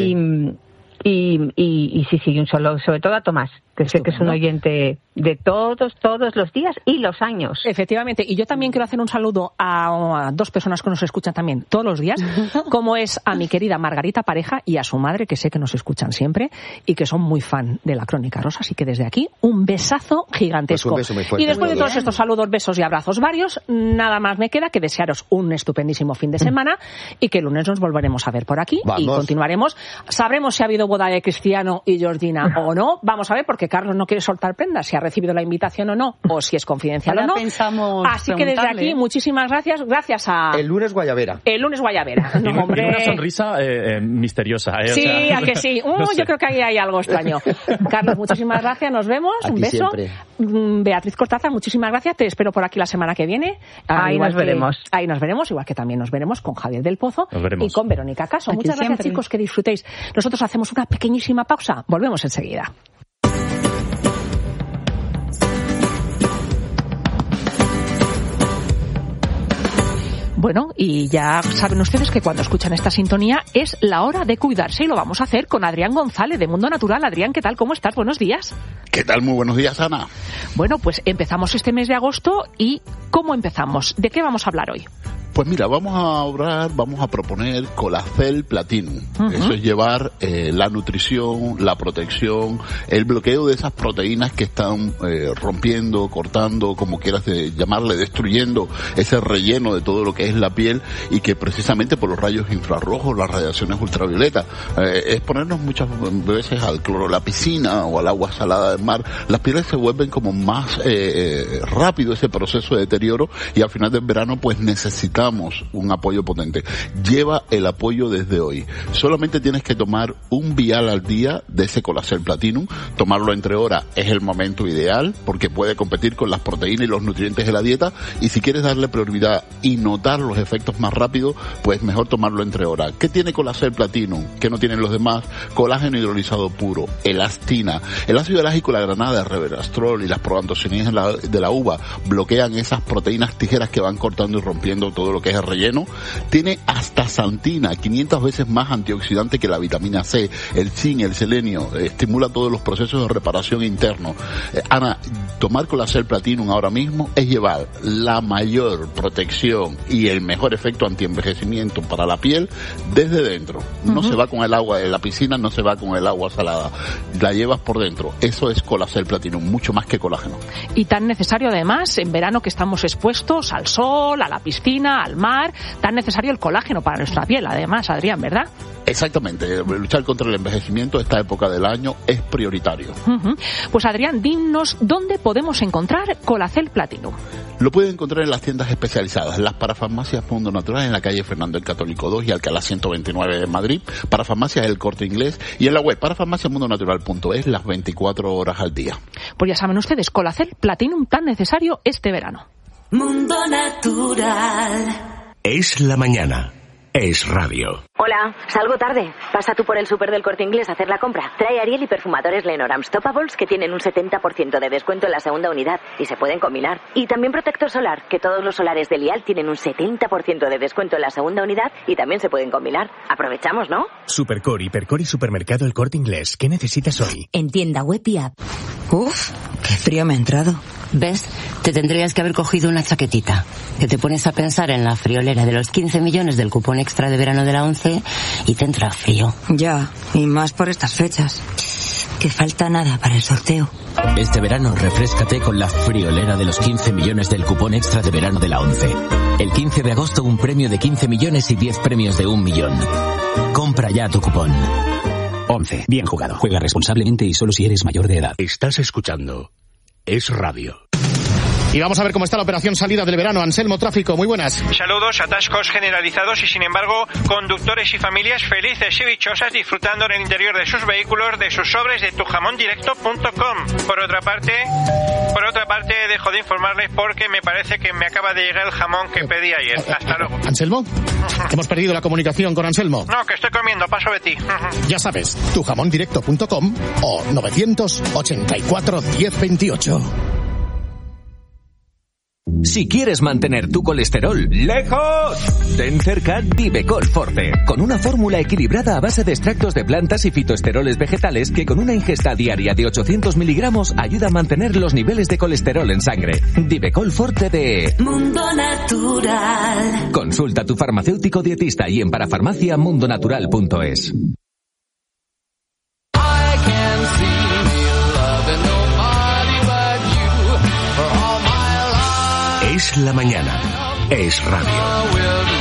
Y sí, un saludo, sobre todo a Tomás, que sé que es un oyente de todos los días y los años. Efectivamente, y yo también quiero hacer un saludo a dos personas que nos escuchan también todos los días, como es a mi querida Margarita Pareja y a su madre, que sé que nos escuchan siempre y que son muy fan de la Crónica Rosa, así que desde aquí un besazo gigantesco. Pues un beso muy fuerte, y después de todos estos saludos, besos y abrazos varios, nada más me queda que desearos un estupendísimo fin de semana y que el lunes nos volveremos a ver por aquí. Vamos. Y continuaremos. Sabremos si ha habido boda de Cristiano y Georgina o no. Vamos a ver, porque Carlos no quiere soltar prendas, si ha recibido la invitación o no, o si es confidencial o no. Así que desde aquí, muchísimas gracias. Gracias a... El lunes Guayabera. No, hombre. Y una sonrisa misteriosa. Sí, o sea, a que sí. No sé. Yo creo que ahí hay algo extraño. Carlos, muchísimas gracias. Nos vemos. Un beso. Siempre. Beatriz Cortázar, muchísimas gracias. Te espero por aquí la semana que viene. Ahí nos veremos. Ahí nos veremos, igual que también nos veremos con Javier del Pozo y con Verónica Caso. Muchas gracias, chicos, que disfrutéis. Nosotros hacemos una pequeñísima pausa. Volvemos enseguida. Bueno, y ya saben ustedes que cuando escuchan esta sintonía es la hora de cuidarse y lo vamos a hacer con Adrián González de Mundo Natural. Adrián, ¿qué tal? ¿Cómo estás? Buenos días. ¿Qué tal? Muy buenos días, Ana. Bueno, pues empezamos este mes de agosto y ¿cómo empezamos? ¿De qué vamos a hablar hoy? Pues mira, vamos a proponer Colacel Platinum. Eso es llevar la nutrición, la protección, el bloqueo de esas proteínas que están rompiendo, cortando, como quieras llamarle, destruyendo ese relleno de todo lo que es la piel y que precisamente por los rayos infrarrojos, las radiaciones ultravioletas, exponernos muchas veces al cloro de la piscina o al agua salada del mar, las pieles se vuelven como más rápido ese proceso de deterioro y al final del verano pues necesitamos un apoyo potente. Lleva el apoyo desde hoy. Solamente tienes que tomar un vial al día de ese Colacel Platinum. Tomarlo entre horas es el momento ideal porque puede competir con las proteínas y los nutrientes de la dieta y si quieres darle prioridad y notar los efectos más rápido, pues mejor tomarlo entre horas. ¿Qué tiene Colacel Platinum? ¿Qué no tienen los demás? Colágeno hidrolizado puro, elastina, el ácido elágico, la granada, el resveratrol y las proantocianinas de la uva bloquean esas proteínas tijeras que van cortando y rompiendo todo lo que es el relleno. Tiene astaxantina, 500 veces más antioxidante que la vitamina C, el zinc, el selenio, estimula todos los procesos de reparación interno. Ana, tomar Colacel Platinum ahora mismo es llevar la mayor protección y el mejor efecto antienvejecimiento para la piel desde dentro. No se va con el agua de la piscina, no se va con el agua salada, la llevas por dentro. Eso es Colacel Platinum, mucho más que colágeno. Y tan necesario además en verano que estamos expuestos al sol, a la piscina, al mar, tan necesario el colágeno para nuestra piel, además, Adrián, ¿verdad? Exactamente, luchar contra el envejecimiento esta época del año es prioritario. Pues Adrián, dinos dónde podemos encontrar Colacel Platinum. Lo pueden encontrar en las tiendas especializadas, las parafarmacias Mundo Natural en la calle Fernando el Católico 2 y Alcalá 129 de Madrid, parafarmacias El Corte Inglés y en la web parafarmaciamundonatural.es las 24 horas al día. Pues ya saben ustedes, Colacel Platinum tan necesario este verano. Mundo Natural. Es la mañana. Es radio. Hola, salgo tarde. Pasa tú por el súper del Corte Inglés a hacer la compra. Trae Ariel y perfumadores Lenormand Stoppables que tienen un 70% de descuento en la segunda unidad y se pueden combinar. Y también protector solar, que todos los solares de Lial tienen un 70% de descuento en la segunda unidad y también se pueden combinar. Aprovechamos, ¿no? Supercor, Hipercor y Supermercado El Corte Inglés. ¿Qué necesitas hoy? En tienda web y app. Uf, qué frío me ha entrado. ¿Ves? Te tendrías que haber cogido una chaquetita. Que te pones a pensar en la friolera de los 15 millones del cupón extra de verano de la 11 y te entra frío. Ya, y más por estas fechas. Que falta nada para el sorteo. Este verano refréscate con la friolera de los 15 millones del cupón extra de verano de la 11. El 15 de agosto un premio de 15 millones y 10 premios de 1 millón. Compra ya tu cupón. 11. Bien jugado. Juega responsablemente y solo si eres mayor de edad. Estás escuchando Es Radio. Y vamos a ver cómo está la operación salida del verano. Anselmo, tráfico, muy buenas. Saludos, atascos generalizados y sin embargo conductores y familias felices y dichosas disfrutando en el interior de sus vehículos de sus sobres de tujamondirecto.com. Por otra parte, dejo de informarles porque me parece que me acaba de llegar el jamón que pedí ayer. Hasta luego. ¿Anselmo? Hemos perdido la comunicación con Anselmo. No, que estoy comiendo, paso de ti. Ya sabes, tujamondirecto.com o 984 1028. Si quieres mantener tu colesterol lejos, ten cerca Divecol Forte, con una fórmula equilibrada a base de extractos de plantas y fitoesteroles vegetales que con una ingesta diaria de 800 miligramos ayuda a mantener los niveles de colesterol en sangre. Divecol Forte de Mundo Natural. Consulta a tu farmacéutico dietista y en parafarmaciamundonatural.es. Es la mañana. Es radio.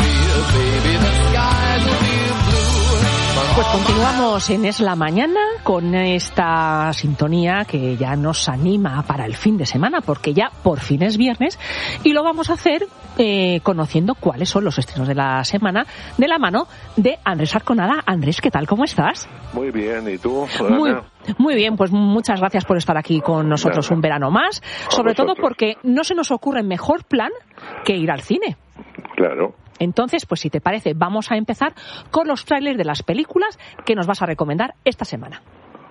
Pues continuamos en Es la Mañana con esta sintonía que ya nos anima para el fin de semana, porque ya por fin es viernes y lo vamos a hacer conociendo cuáles son los estrenos de la semana de la mano de Andrés Arconada. Andrés, ¿qué tal? ¿Cómo estás? Muy bien, ¿y tú? Muy bien, pues muchas gracias por estar aquí con nosotros un verano más, sobre todo porque no se nos ocurre mejor plan que ir al cine. Claro. Entonces, pues si te parece, vamos a empezar con los trailers de las películas que nos vas a recomendar esta semana.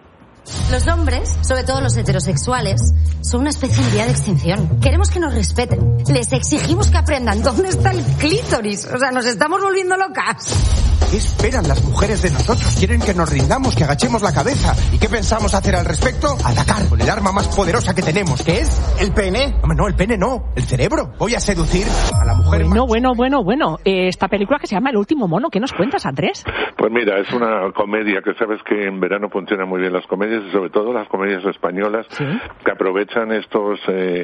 Los hombres, sobre todo los heterosexuales, son una especie en vía de extinción. Queremos que nos respeten. Les exigimos que aprendan dónde está el clítoris. O sea, nos estamos volviendo locas. ¿Qué esperan las mujeres de nosotros? Quieren que nos rindamos, que agachemos la cabeza. ¿Y qué pensamos hacer al respecto? Atacar con el arma más poderosa que tenemos, ¿qué es? ¿El pene? No, el pene no, el cerebro. Voy a seducir a la mujer. Bueno. Esta película que se llama El último mono, ¿qué nos cuentas, Andrés? Pues mira, es una comedia que sabes que en verano funcionan muy bien las comedias y sobre todo las comedias españolas, ¿sí?, que aprovechan estos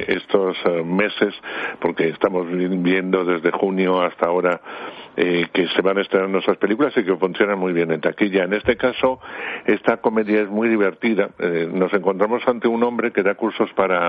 meses, porque estamos viendo desde junio hasta ahora que se van a estrenar nuestras películas y que funcionan muy bien en taquilla. En este caso, esta comedia es muy divertida. Nos encontramos ante un hombre que da cursos para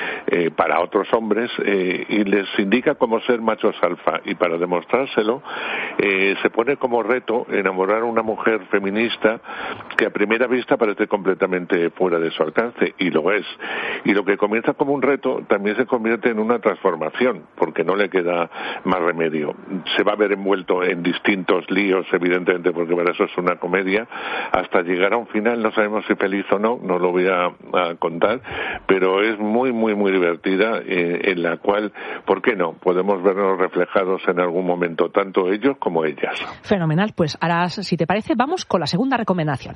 otros hombres y les indica cómo ser machos alfa, y para demostrárselo se pone como reto enamorar a una mujer feminista que a primera vista parece completamente fuera de su alcance, y lo es. Y lo que comienza como un reto también se convierte en una transformación, porque no le queda más remedio. Se va a ver envuelto en distintos líos, evidentemente, porque para eso es una comedia, hasta llegar a un final. No sabemos si feliz o no lo voy a contar, pero es muy, muy, muy divertida, en la cual, ¿por qué no?, podemos vernos reflejados en algún momento, tanto ellos como ellas. Fenomenal, pues ahora, si te parece, vamos con la segunda recomendación.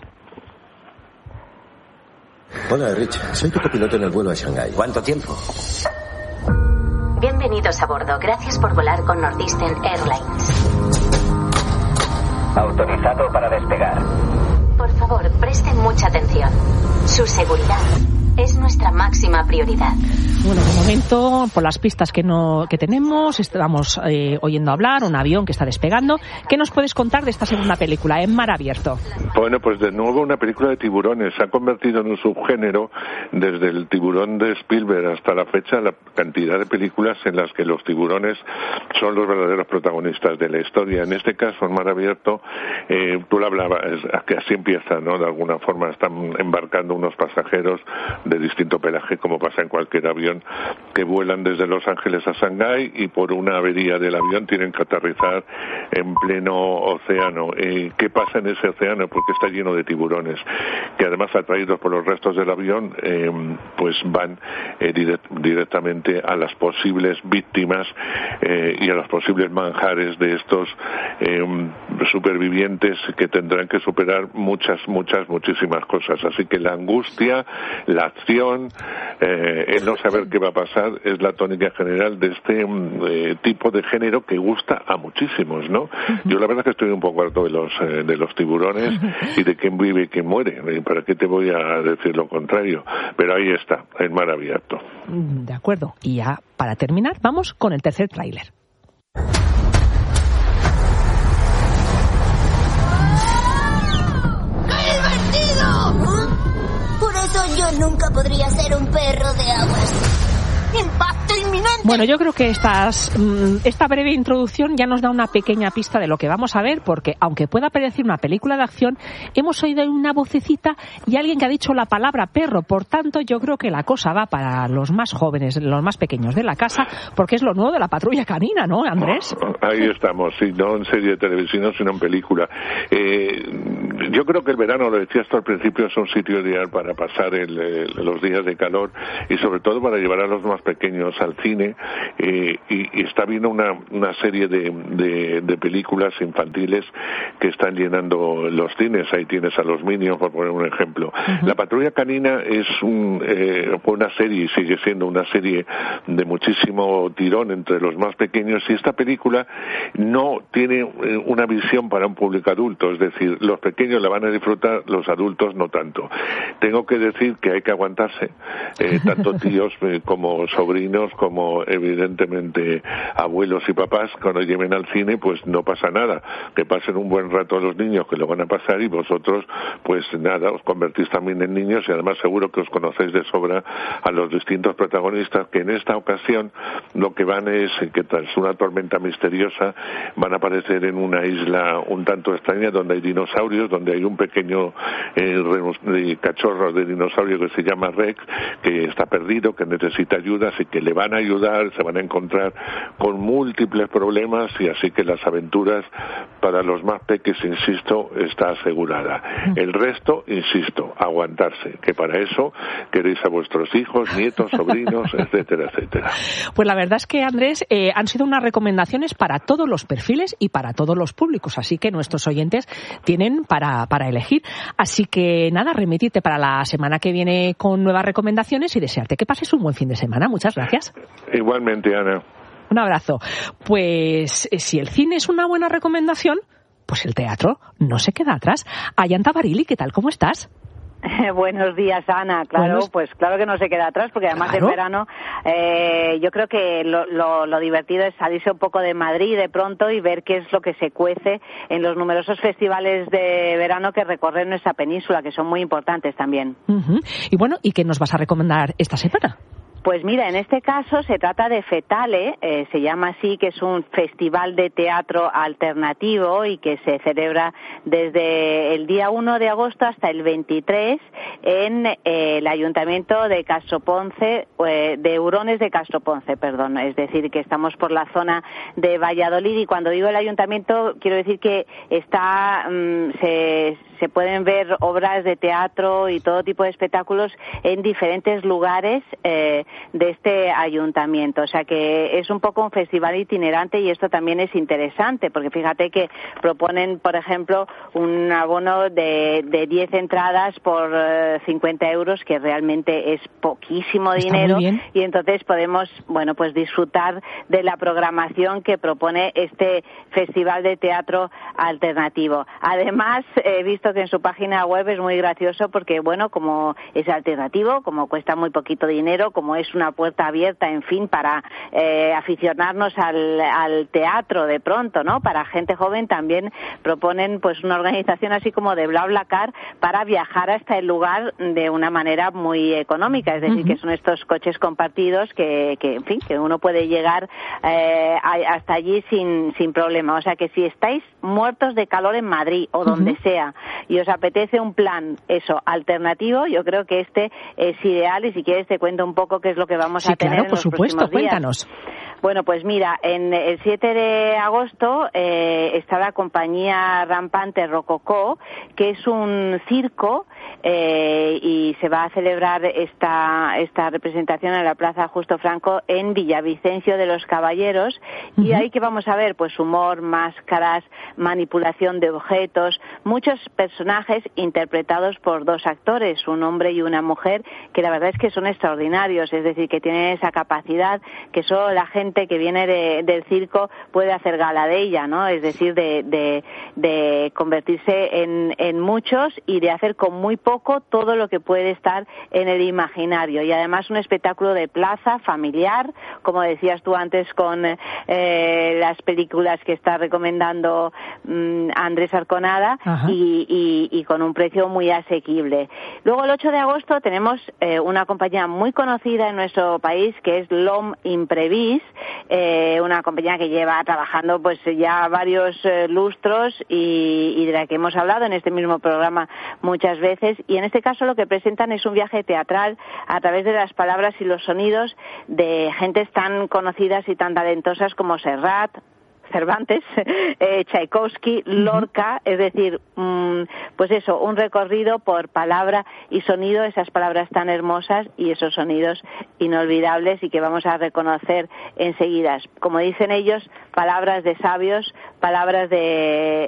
Hola, Rich. Soy tu copiloto en el vuelo a Shanghái. ¿Cuánto tiempo? Bienvenidos a bordo. Gracias por volar con Northeastern Airlines. Autorizado para despegar. Por favor, presten mucha atención. Su seguridad es nuestra máxima prioridad. Bueno, de momento, por las pistas que tenemos, estamos oyendo hablar un avión que está despegando. ¿Qué nos puedes contar de esta segunda película, En mar abierto? Bueno, pues de nuevo una película de tiburones. Se ha convertido en un subgénero desde el tiburón de Spielberg hasta la fecha, la cantidad de películas en las que los tiburones son los verdaderos protagonistas de la historia. En este caso, En mar abierto, tú lo hablabas, que así empieza, ¿no? De alguna forma están embarcando unos pasajeros de distinto pelaje, como pasa en cualquier avión, que vuelan desde Los Ángeles a Shanghái y por una avería del avión tienen que aterrizar en pleno océano. ¿Qué pasa en ese océano? Porque está lleno de tiburones, que además atraídos por los restos del avión, pues van directamente a las posibles víctimas y a los posibles manjares de estos supervivientes que tendrán que superar muchísimas cosas. Así que la angustia, la acción, el no saber qué va a pasar es la tónica general de este tipo de género que gusta a muchísimos, ¿no? Yo la verdad es que estoy un poco harto de los tiburones y de quién vive y quién muere. ¿Para qué te voy a decir lo contrario? Pero ahí está, En mar abierto. De acuerdo. Y ya, para terminar, vamos con el tercer tráiler. Por eso yo nunca podría ser un perro de aguas. ¡Impacto inminente! Bueno, yo creo que esta breve introducción ya nos da una pequeña pista de lo que vamos a ver, porque aunque pueda parecer una película de acción, hemos oído una vocecita y alguien que ha dicho la palabra perro. Por tanto, yo creo que la cosa va para los más jóvenes, los más pequeños de la casa, porque es lo nuevo de la Patrulla Canina, ¿no, Andrés? Ahí estamos, sí, no en serie de televisión, sino en película. Yo creo que el verano, lo decías tú al principio, es un sitio ideal para pasar los días de calor y sobre todo para llevar a los más pequeños al cine, y está viendo una serie de películas infantiles que están llenando los cines. Ahí tienes a los Minions, por poner un ejemplo. La Patrulla Canina es una serie, y sigue siendo una serie de muchísimo tirón entre los más pequeños, y esta película no tiene una visión para un público adulto, es decir, los pequeños la van a disfrutar, los adultos no tanto. Tengo que decir que hay que aguantarse, tanto tíos como sobrinos, como evidentemente abuelos y papás. Cuando lleven al cine, pues no pasa nada, que pasen un buen rato a los niños, que lo van a pasar, y vosotros pues nada, os convertís también en niños, y además seguro que os conocéis de sobra a los distintos protagonistas, que en esta ocasión lo que van es que tras una tormenta misteriosa van a aparecer en una isla un tanto extraña donde hay dinosaurios, donde hay un pequeño cachorro de dinosaurio que se llama Rex, que está perdido, que necesita ayuda, así que le van a ayudar, se van a encontrar con múltiples problemas, y así que las aventuras para los más peques, insisto, está asegurada. El resto, insisto, aguantarse, que para eso queréis a vuestros hijos, nietos, sobrinos, etcétera, etcétera. Pues la verdad es que, Andrés, han sido unas recomendaciones para todos los perfiles y para todos los públicos, así que nuestros oyentes tienen para elegir. Así que nada, remitirte para la semana que viene con nuevas recomendaciones y desearte que pases un buen fin de semana. Muchas gracias. Igualmente, Ana. Un abrazo. Pues si el cine es una buena recomendación, pues el teatro no se queda atrás. Ayanta Barili, ¿qué tal? ¿Cómo estás? Buenos días, Ana. Claro, pues claro que no se queda atrás, porque además en verano yo creo que lo divertido es salirse un poco de Madrid de pronto y ver qué es lo que se cuece en los numerosos festivales de verano que recorren nuestra península, que son muy importantes también. Y bueno, ¿y qué nos vas a recomendar esta semana? Pues mira, en este caso se trata de Fetale, se llama así, que es un festival de teatro alternativo y que se celebra desde el día 1 de agosto hasta el 23 en el Ayuntamiento de Castroponce, de Hurones de Castroponce, perdón. Es decir, que estamos por la zona de Valladolid, y cuando digo el Ayuntamiento quiero decir que está se pueden ver obras de teatro y todo tipo de espectáculos en diferentes lugares de este ayuntamiento. O sea que es un poco un festival itinerante, y esto también es interesante, porque fíjate que proponen, por ejemplo, un abono de 10 entradas por 50 euros, que realmente es poquísimo dinero, y entonces podemos, bueno, pues disfrutar de la programación que propone este festival de teatro alternativo. Además, he visto que en su página web es muy gracioso, porque, bueno, como es alternativo, como cuesta muy poquito dinero, como es es una puerta abierta, en fin, para aficionarnos al teatro de pronto, ¿no? Para gente joven también proponen pues una organización así como de BlaBlaCar para viajar hasta el lugar de una manera muy económica, es decir, que son estos coches compartidos que en fin, que uno puede llegar hasta allí sin problema. O sea que si estáis muertos de calor en Madrid o donde sea y os apetece un plan alternativo, yo creo que este es ideal, y si quieres te cuento un poco qué es lo que vamos a tener en los próximos días. Cuéntanos. Bueno, pues mira, en el 7 de agosto está la compañía rampante Rococó, que es un circo, y se va a celebrar esta representación en la Plaza Justo Franco en Villavicencio de los Caballeros. Y ahí que vamos a ver, pues humor, máscaras, manipulación de objetos, muchos personajes interpretados por dos actores, un hombre y una mujer, que la verdad es que son extraordinarios, es decir, que tienen esa capacidad que solo la gente que viene del circo puede hacer gala de ella, ¿no? Es decir, de convertirse en muchos y de hacer con muy poco todo lo que puede estar en el imaginario. Y además un espectáculo de plaza, familiar, como decías tú antes con las películas que está recomendando Andrés Arconada, y con un precio muy asequible. Luego el 8 de agosto tenemos una compañía muy conocida en nuestro país que es L'Homme Imprevis, una compañía que lleva trabajando pues ya varios lustros y de la que hemos hablado en este mismo programa muchas veces, y en este caso lo que presentan es un viaje teatral a través de las palabras y los sonidos de gentes tan conocidas y tan talentosas como Serrat, Cervantes, Tchaikovsky, Lorca, es decir, pues eso, un recorrido por palabra y sonido, esas palabras tan hermosas y esos sonidos inolvidables y que vamos a reconocer enseguida. Como dicen ellos, palabras de sabios, palabras de